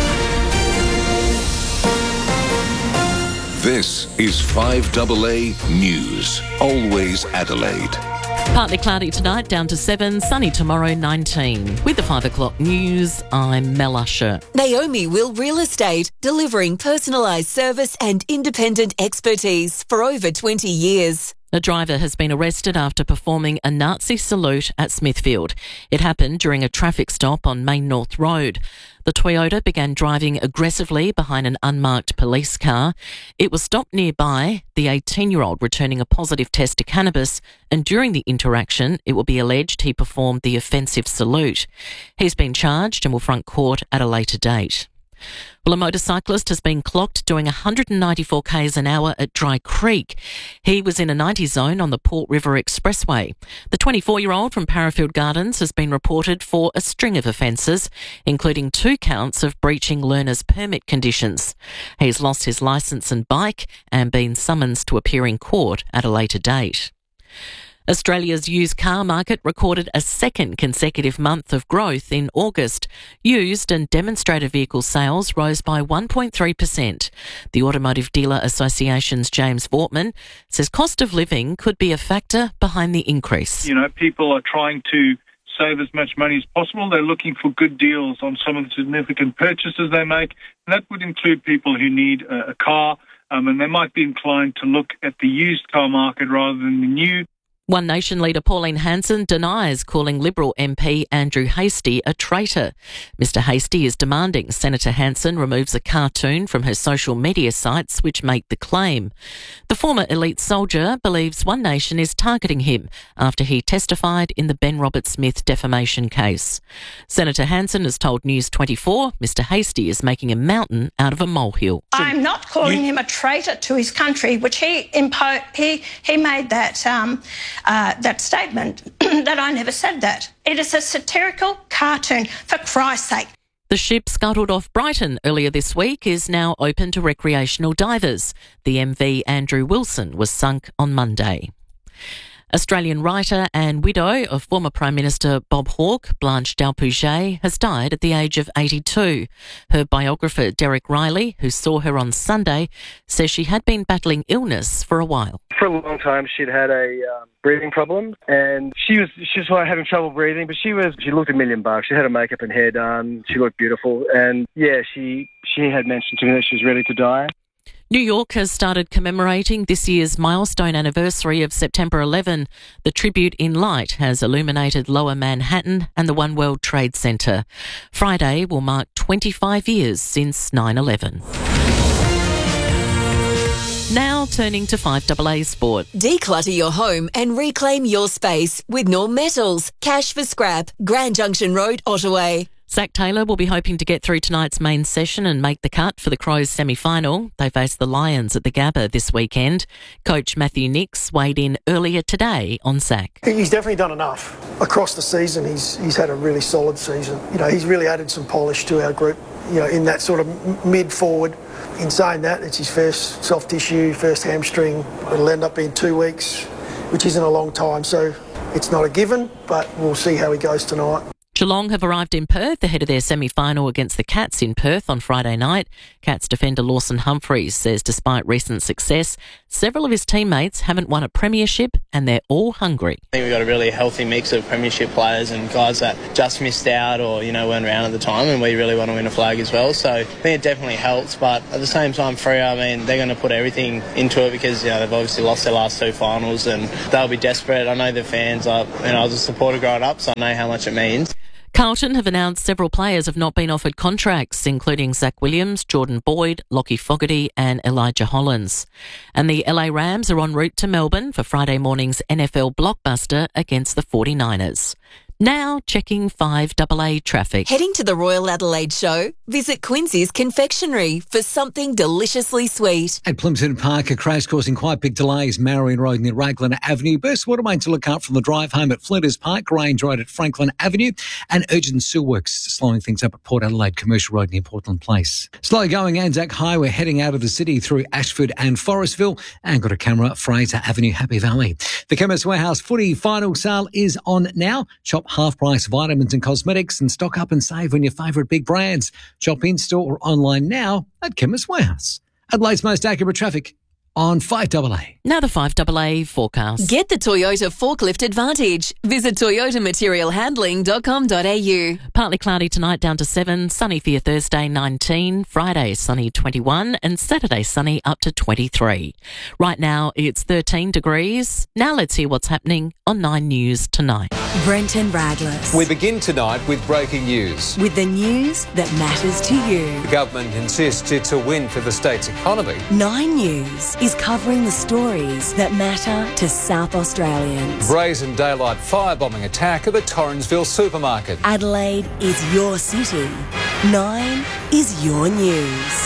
This is five A A News. Always Adelaide. Partly cloudy tonight, down to seven. Sunny tomorrow, nineteen. With the five o'clock news, I'm Mel Usher. Naomi Will Real Estate, delivering personalised service and independent expertise for over twenty years. A driver has been arrested after performing a Nazi salute at Smithfield. It happened during a traffic stop on Main North Road. The Toyota began driving aggressively behind an unmarked police car. It was stopped nearby, the eighteen-year-old returning a positive test to cannabis, and during the interaction, it will be alleged he performed the offensive salute. He's been charged and will front court at a later date. Well, a motorcyclist has been clocked doing one hundred ninety-four k's an hour at Dry Creek. He was in a ninety zone on the Port River Expressway. The twenty-four-year-old from Parafield Gardens has been reported for a string of offences, including two counts of breaching learner's permit conditions. He's lost his licence and bike and been summoned to appear in court at a later date. Australia's used car market recorded a second consecutive month of growth in August. Used and demonstrator vehicle sales rose by one point three percent. The Automotive Dealer Association's James Vortman says cost of living could be a factor behind the increase. You know, people are trying to save as much money as possible. They're looking for good deals on some of the significant purchases they make. And that would include people who need a, a car, um, and they might be inclined to look at the used car market rather than the new. One Nation leader Pauline Hanson denies calling Liberal M P Andrew Hastie a traitor. Mister Hastie is demanding Senator Hanson removes a cartoon from her social media sites which make the claim. The former elite soldier believes One Nation is targeting him after he testified in the Ben Robert-Smith defamation case. Senator Hanson has told News twenty-four Mister Hastie is making a mountain out of a molehill. I'm not calling him a traitor to his country, which he impo- he he made that um, uh, that statement that I never said that. It is a satirical cartoon, for Christ's sake. The ship scuttled off Brighton earlier this week is now open to recreational divers. The M V Andrew Wilson was sunk on Monday. Australian writer and widow of former Prime Minister Bob Hawke, Blanche Dalpouget, has died at the age of eighty-two. Her biographer, Derek Riley, who saw her on Sunday, says she had been battling illness for a while. For a long time, she'd had a um, breathing problem, and she was she was having trouble breathing. But she was she looked a million bucks. She had her makeup and hair done. She looked beautiful, and yeah, she she had mentioned to me that she was ready to die. New York has started commemorating this year's milestone anniversary of September eleventh. The tribute in light has illuminated Lower Manhattan and the One World Trade Center. Friday will mark twenty-five years since nine eleven. Now turning to five A A Sport. Declutter your home and reclaim your space with Norm Metals. Cash for scrap. Grand Junction Road, Ottaway. Zach Taylor will be hoping to get through tonight's main session and make the cut for the Crows semi-final. They face the Lions at the Gabba this weekend. Coach Matthew Nicks weighed in earlier today on Zach. He's definitely done enough. Across the season, he's he's had a really solid season. You know, he's really added some polish to our group, you know, in that sort of mid-forward. In saying that, it's his first soft tissue, first hamstring. It'll end up being two weeks, which isn't a long time, so it's not a given, but we'll see how he goes tonight. Geelong have arrived in Perth ahead of their semi-final against the Cats in Perth on Friday night. Cats defender Lawson Humphreys says despite recent success, several of his teammates haven't won a premiership and they're all hungry. I think we've got a really healthy mix of premiership players and guys that just missed out or, you know, weren't around at the time, and we really want to win a flag as well. So I think it definitely helps, but at the same time, Freo, I mean, they're going to put everything into it because, you know, they've obviously lost their last two finals and they'll be desperate. I know the fans are, you know, I was a supporter growing up, so I know how much it means. Carlton have announced several players have not been offered contracts, including Zach Williams, Jordan Boyd, Lockie Fogarty and Elijah Hollins. And the L A Rams are en route to Melbourne for Friday morning's N F L blockbuster against the forty-niners. Now checking five A A traffic. Heading to the Royal Adelaide Show? Visit Quincy's Confectionery for something deliciously sweet. At Plimpton Park, a crash causing quite big delays. Marion Road near Raglan Avenue. Burst water main to look out from the drive home at Flinders Park. Grange Road at Franklin Avenue. And urgent sewer works slowing things up at Port Adelaide Commercial Road near Portland Place. Slow going Anzac Highway heading out of the city through Ashford and Forestville. And got a camera at Fraser Avenue, Happy Valley. The Chemist Warehouse footy final sale is on now. Shop half-price vitamins and cosmetics and stock up and save on your favourite big brands. Shop in-store or online now at Chemist Warehouse. Adelaide's most accurate traffic on five A A. Now the five A A forecast. Get the Toyota Forklift Advantage. Visit toyota material handling dot com dot a u. Partly cloudy tonight down to seven, sunny for your Thursday nineteen, Friday sunny twenty-one and Saturday sunny up to twenty-three. Right now it's thirteen degrees. Now let's hear what's happening on Nine News tonight. Brenton Raglas. We begin tonight with breaking news. With the news that matters to you. The government insists it's a win for the state's economy. Nine News is covering the stories that matter to South Australians. Brazen daylight firebombing attack at the Torrensville supermarket. Adelaide is your city. Nine is your news.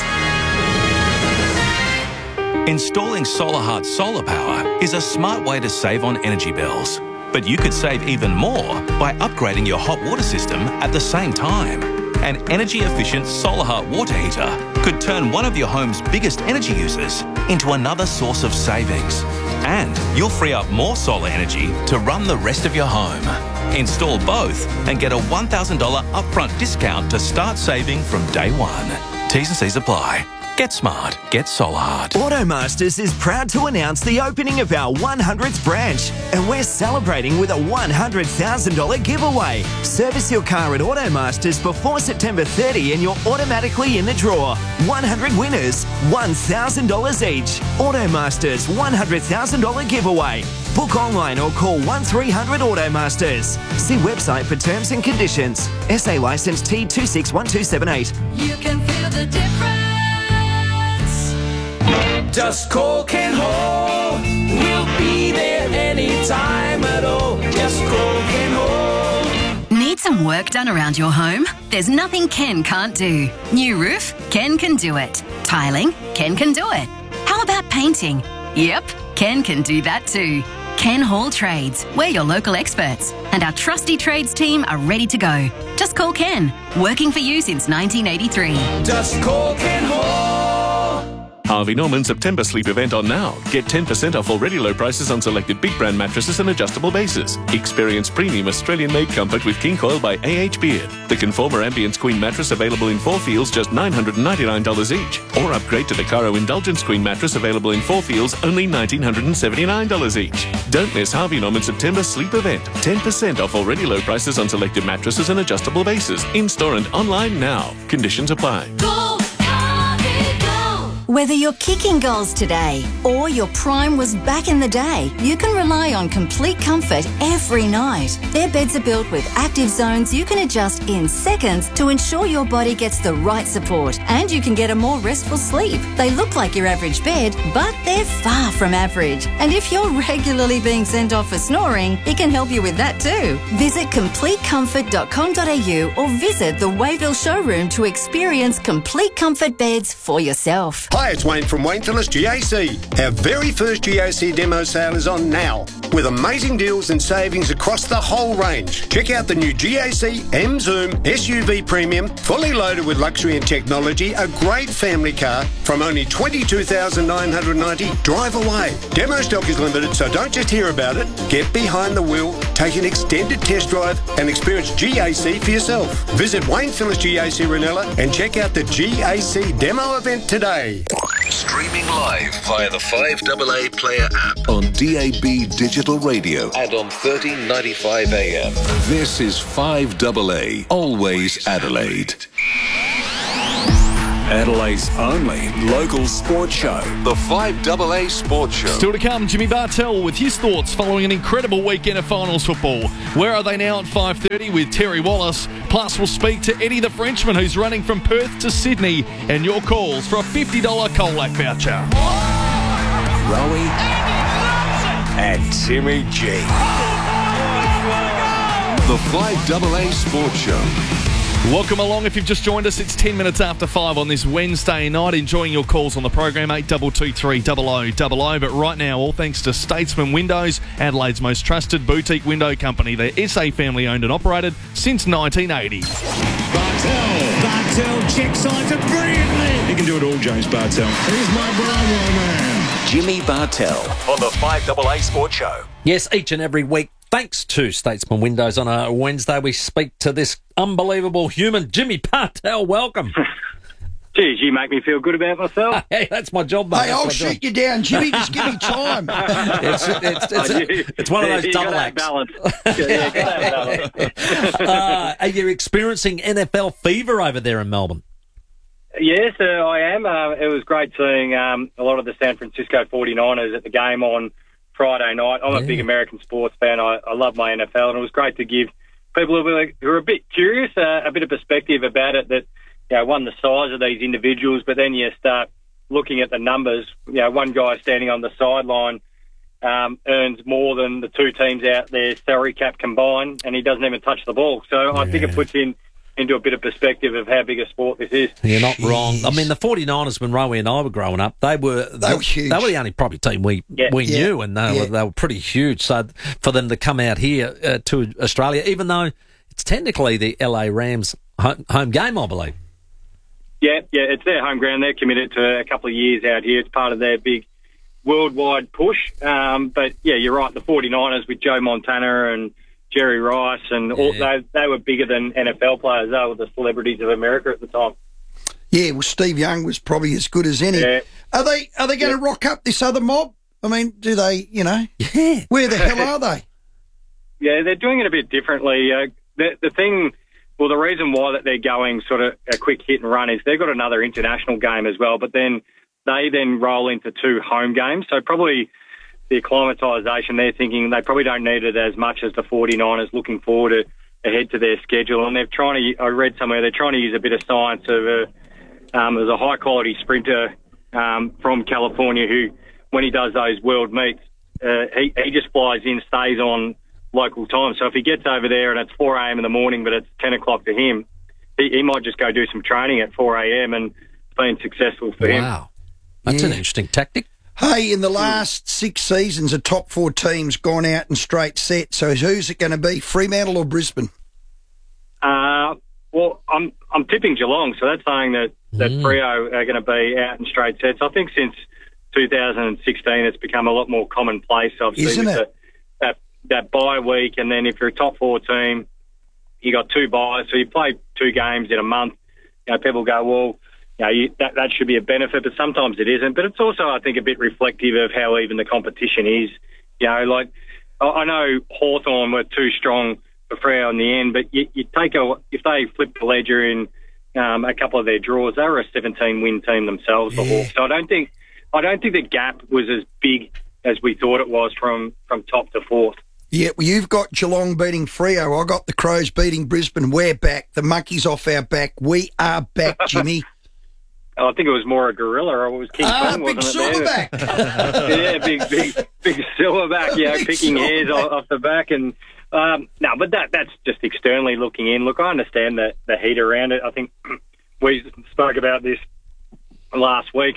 Installing SolarHeart solar power is a smart way to save on energy bills. But you could save even more by upgrading your hot water system at the same time. An energy-efficient SolarHeart water heater could turn one of your home's biggest energy users into another source of savings. And you'll free up more solar energy to run the rest of your home. Install both and get a one thousand dollars upfront discount to start saving from day one. T's and C's apply. Get smart. Get SolarHeart. Automasters is proud to announce the opening of our one hundredth branch, and we're celebrating with a one hundred thousand dollars giveaway. Service your car at Automasters before September thirtieth and you're automatically in the draw. one hundred winners, one thousand dollars each. Automasters one hundred thousand dollars giveaway. Book online or call one three hundred Automasters. See website for terms and conditions. S A licence T two six one two seven eight. You can feel the difference. Just call Ken Hall. We'll be there anytime at all. Just call Ken Hall. Need some work done around your home? There's nothing Ken can't do. New roof? Ken can do it. Tiling? Ken can do it. How about painting? Yep, Ken can do that too. Ken Hall Trades. We're your local experts, and our trusty trades team are ready to go. Just call Ken. Working for you since nineteen eighty-three. Just call Ken Hall. Harvey Norman September sleep event on now. Get ten percent off already low prices on selected big brand mattresses and adjustable bases. Experience premium Australian-made comfort with King Coil by A H Beard. The Conformer Ambience Queen mattress available in four feels just nine hundred ninety-nine dollars each. Or upgrade to the Caro Indulgence Queen mattress available in four feels only one thousand nine hundred seventy-nine dollars each. Don't miss Harvey Norman September sleep event. ten percent off already low prices on selected mattresses and adjustable bases. In-store and online now. Conditions apply. Go, Harvey, go. Whether you're kicking goals today or your prime was back in the day, you can rely on complete comfort every night. Their beds are built with active zones you can adjust in seconds to ensure your body gets the right support and you can get a more restful sleep. They look like your average bed, but they're far from average. And if you're regularly being sent off for snoring, it can help you with that too. Visit complete comfort dot com dot a u or visit the Wayville showroom to experience complete comfort beds for yourself. Hi, Hi, it's Wayne from Wayne Phillips G A C. Our very first G A C demo sale is on now, with amazing deals and savings across the whole range. Check out the new G A C M Zoom S U V Premium, fully loaded with luxury and technology, a great family car from only twenty-two thousand nine hundred ninety dollars. Drive away. Demo stock is limited, so don't just hear about it. Get behind the wheel, take an extended test drive and experience G A C for yourself. Visit Wayne Phillips G A C Ranella and check out the G A C demo event today. Streaming live via the five A A Player app on D A B Digital Radio and on thirteen ninety-five A M. This is five A A, always Adelaide. Adelaide's only local sports show. The five A A Sports Show. Still to come, Jimmy Bartell with his thoughts following an incredible weekend of finals football. Where are they now at five thirty with Terry Wallace? Plus, we'll speak to Eddie the Frenchman, who's running from Perth to Sydney, and your calls for a fifty dollars Colac voucher. Rowie and Timmy G. The five A A Sports Show. Welcome along if you've just joined us. It's ten minutes after five on this Wednesday night. Enjoying your calls on the program, eight two two three double oh double oh. But right now, all thanks to Statesman Windows, Adelaide's most trusted boutique window company. They're S A family owned and operated since nineteen eighty. Bartell. Bartell checks sides it brilliantly. He can do it all, James Bartell. He's my Brownlow man. Jimmy Bartell on the five A A Sports Show. Yes, each and every week. Thanks to Statesman Windows on a Wednesday, we speak to this unbelievable human, Jimmy Bartell. Welcome. Geez, you make me feel good about myself. Hey, that's my job, mate. Hey, that's I'll my shoot job. you down, Jimmy. Just give me time. it's, it's, it's, it's one of those you double gotta have acts. balance. Yeah, yeah, gotta have balance. uh, are you experiencing N F L fever over there in Melbourne? Yes, uh, I am. Uh, it was great seeing um, a lot of the San Francisco forty-niners at the game on Friday night. I'm a Yeah. big American sports fan. I, I love my N F L, and it was great to give people who are, who are a bit curious uh, a bit of perspective about it. That, you know, one, the size of these individuals, but then you start looking at the numbers. You know, one guy standing on the sideline um, earns more than the two teams out there salary cap combined, and he doesn't even touch the ball. So I think it puts in into a bit of perspective of how big a sport this is. You're not wrong. I mean, the forty-niners, when Rowie and I were growing up, they were They were huge. They were the only probably team we Yeah. we Yeah. knew, and they Yeah. were they were pretty huge. So for them to come out here uh, to Australia, even though it's technically the L A Rams home, home game, I believe. Yeah, yeah, it's their home ground. They're committed to a couple of years out here. It's part of their big worldwide push. Um, but, yeah, you're right, the forty-niners with Joe Montana and Jerry Rice, and all, they, they were bigger than N F L players. They were the celebrities of America at the time. Yeah, well, Steve Young was probably as good as any. Yeah. Are they Are they going to Yeah. rock up this other mob? I mean, do they, you know? Yeah. Where the hell are they? Yeah, they're doing it a bit differently. Uh, the, the thing, well, the reason why that they're going sort of a quick hit and run is they've got another international game as well, but then they then roll into two home games. So probably the acclimatisation, they're thinking they probably don't need it as much as the forty-niners looking forward to, ahead to their schedule. And they're trying to, I read somewhere, they're trying to use a bit of science of a, um, there's a high-quality sprinter um, from California who, when he does those world meets, uh, he, he just flies in, stays on local time. So if he gets over there and it's four a.m. in the morning, but it's ten o'clock to him, he, he might just go do some training at four a.m. and it's been successful for him. Wow. That's an interesting tactic. Hey, in the last six seasons, the top four teams gone out in straight sets. So who's it going to be, Fremantle or Brisbane? Uh, well, I'm I'm tipping Geelong, so that's saying that, that Mm. Freo are going to be out in straight sets. I think since two thousand sixteen it's become a lot more commonplace, obviously, Isn't with it? The, that, that bye week, and then if you're a top four team, you got two byes, so you play two games in a month. You know, people go, well, you know, you, that, that should be a benefit, but sometimes it isn't. But it's also, I think, a bit reflective of how even the competition is. You know, like, I, I know Hawthorn were too strong for Freo in the end, but you, you take a, if they flip the ledger in um, a couple of their draws, they were a seventeen-win team themselves, the Hawks. So I don't think, I don't think the gap was as big as we thought it was from, from top to fourth. Yeah, well, you've got Geelong beating Freo. I got the Crows beating Brisbane. We're back. The monkey's off our back. We are back, Jimmy. I think it was more a gorilla, or it was King Ah, Kong, big wasn't it? silverback. There? Yeah, big, big, big silverback. You know, Big picking hairs silverback. off, off the back, and um, no, but that that's just externally looking in. Look, I understand the the heat around it. I think we spoke about this last week.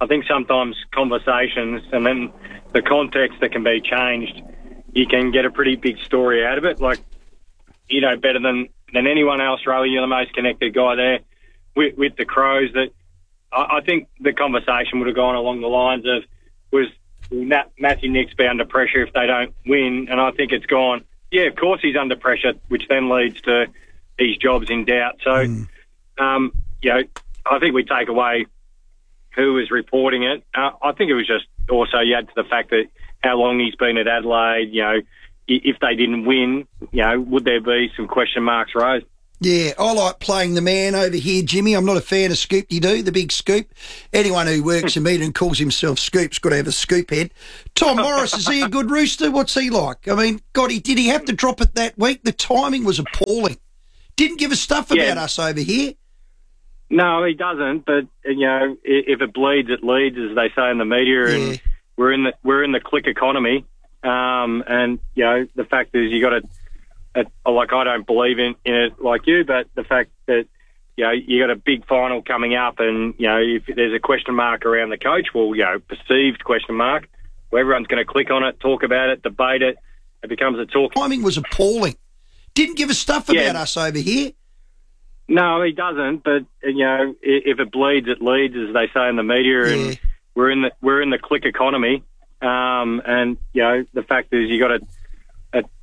I think sometimes conversations and then the context that can be changed, you can get a pretty big story out of it. Like, you know, better than, than anyone else, Rowie, you're the most connected guy there with, with the Crows. That I, I think the conversation would have gone along the lines of, was Nat, Matthew Nicks be under pressure if they don't win? And I think it's gone, yeah, of course he's under pressure, which then leads to his job's in doubt. So, mm. um, you know, I think we take away who was reporting it. Uh, I think it was just also you add to the fact that how long he's been at Adelaide, you know, if they didn't win, you know, would there be some question marks raised? Yeah, I like playing the man over here, Jimmy. I'm not a fan of Scoop-de-doo, the big scoop. Anyone who works in media and calls himself Scoop's got to have a scoop head. Tom Morris, is he a good rooster? What's he like? I mean, God, he, did he have to drop it that week? The timing was appalling. Didn't give a stuff about Yeah. us over here. No, he doesn't. But you know, i- if it bleeds, it leads, as they say in the media. Yeah. And we're in the we're in the click economy. Um, and you know, the fact is, you got to. A, like I don't believe in, in it like you, but the fact that you know you got a big final coming up, and you know if there's a question mark around the coach, well, you know, perceived question mark, well, everyone's going to click on it, talk about it, debate it. It becomes a talk. Timing was appalling. Didn't give a stuff about Yeah. us over here. No, he doesn't. But you know, i- if it bleeds, it leads, as they say in the media. Yeah. And we're in the we're in the click economy. Um, and you know, the fact is, you got to.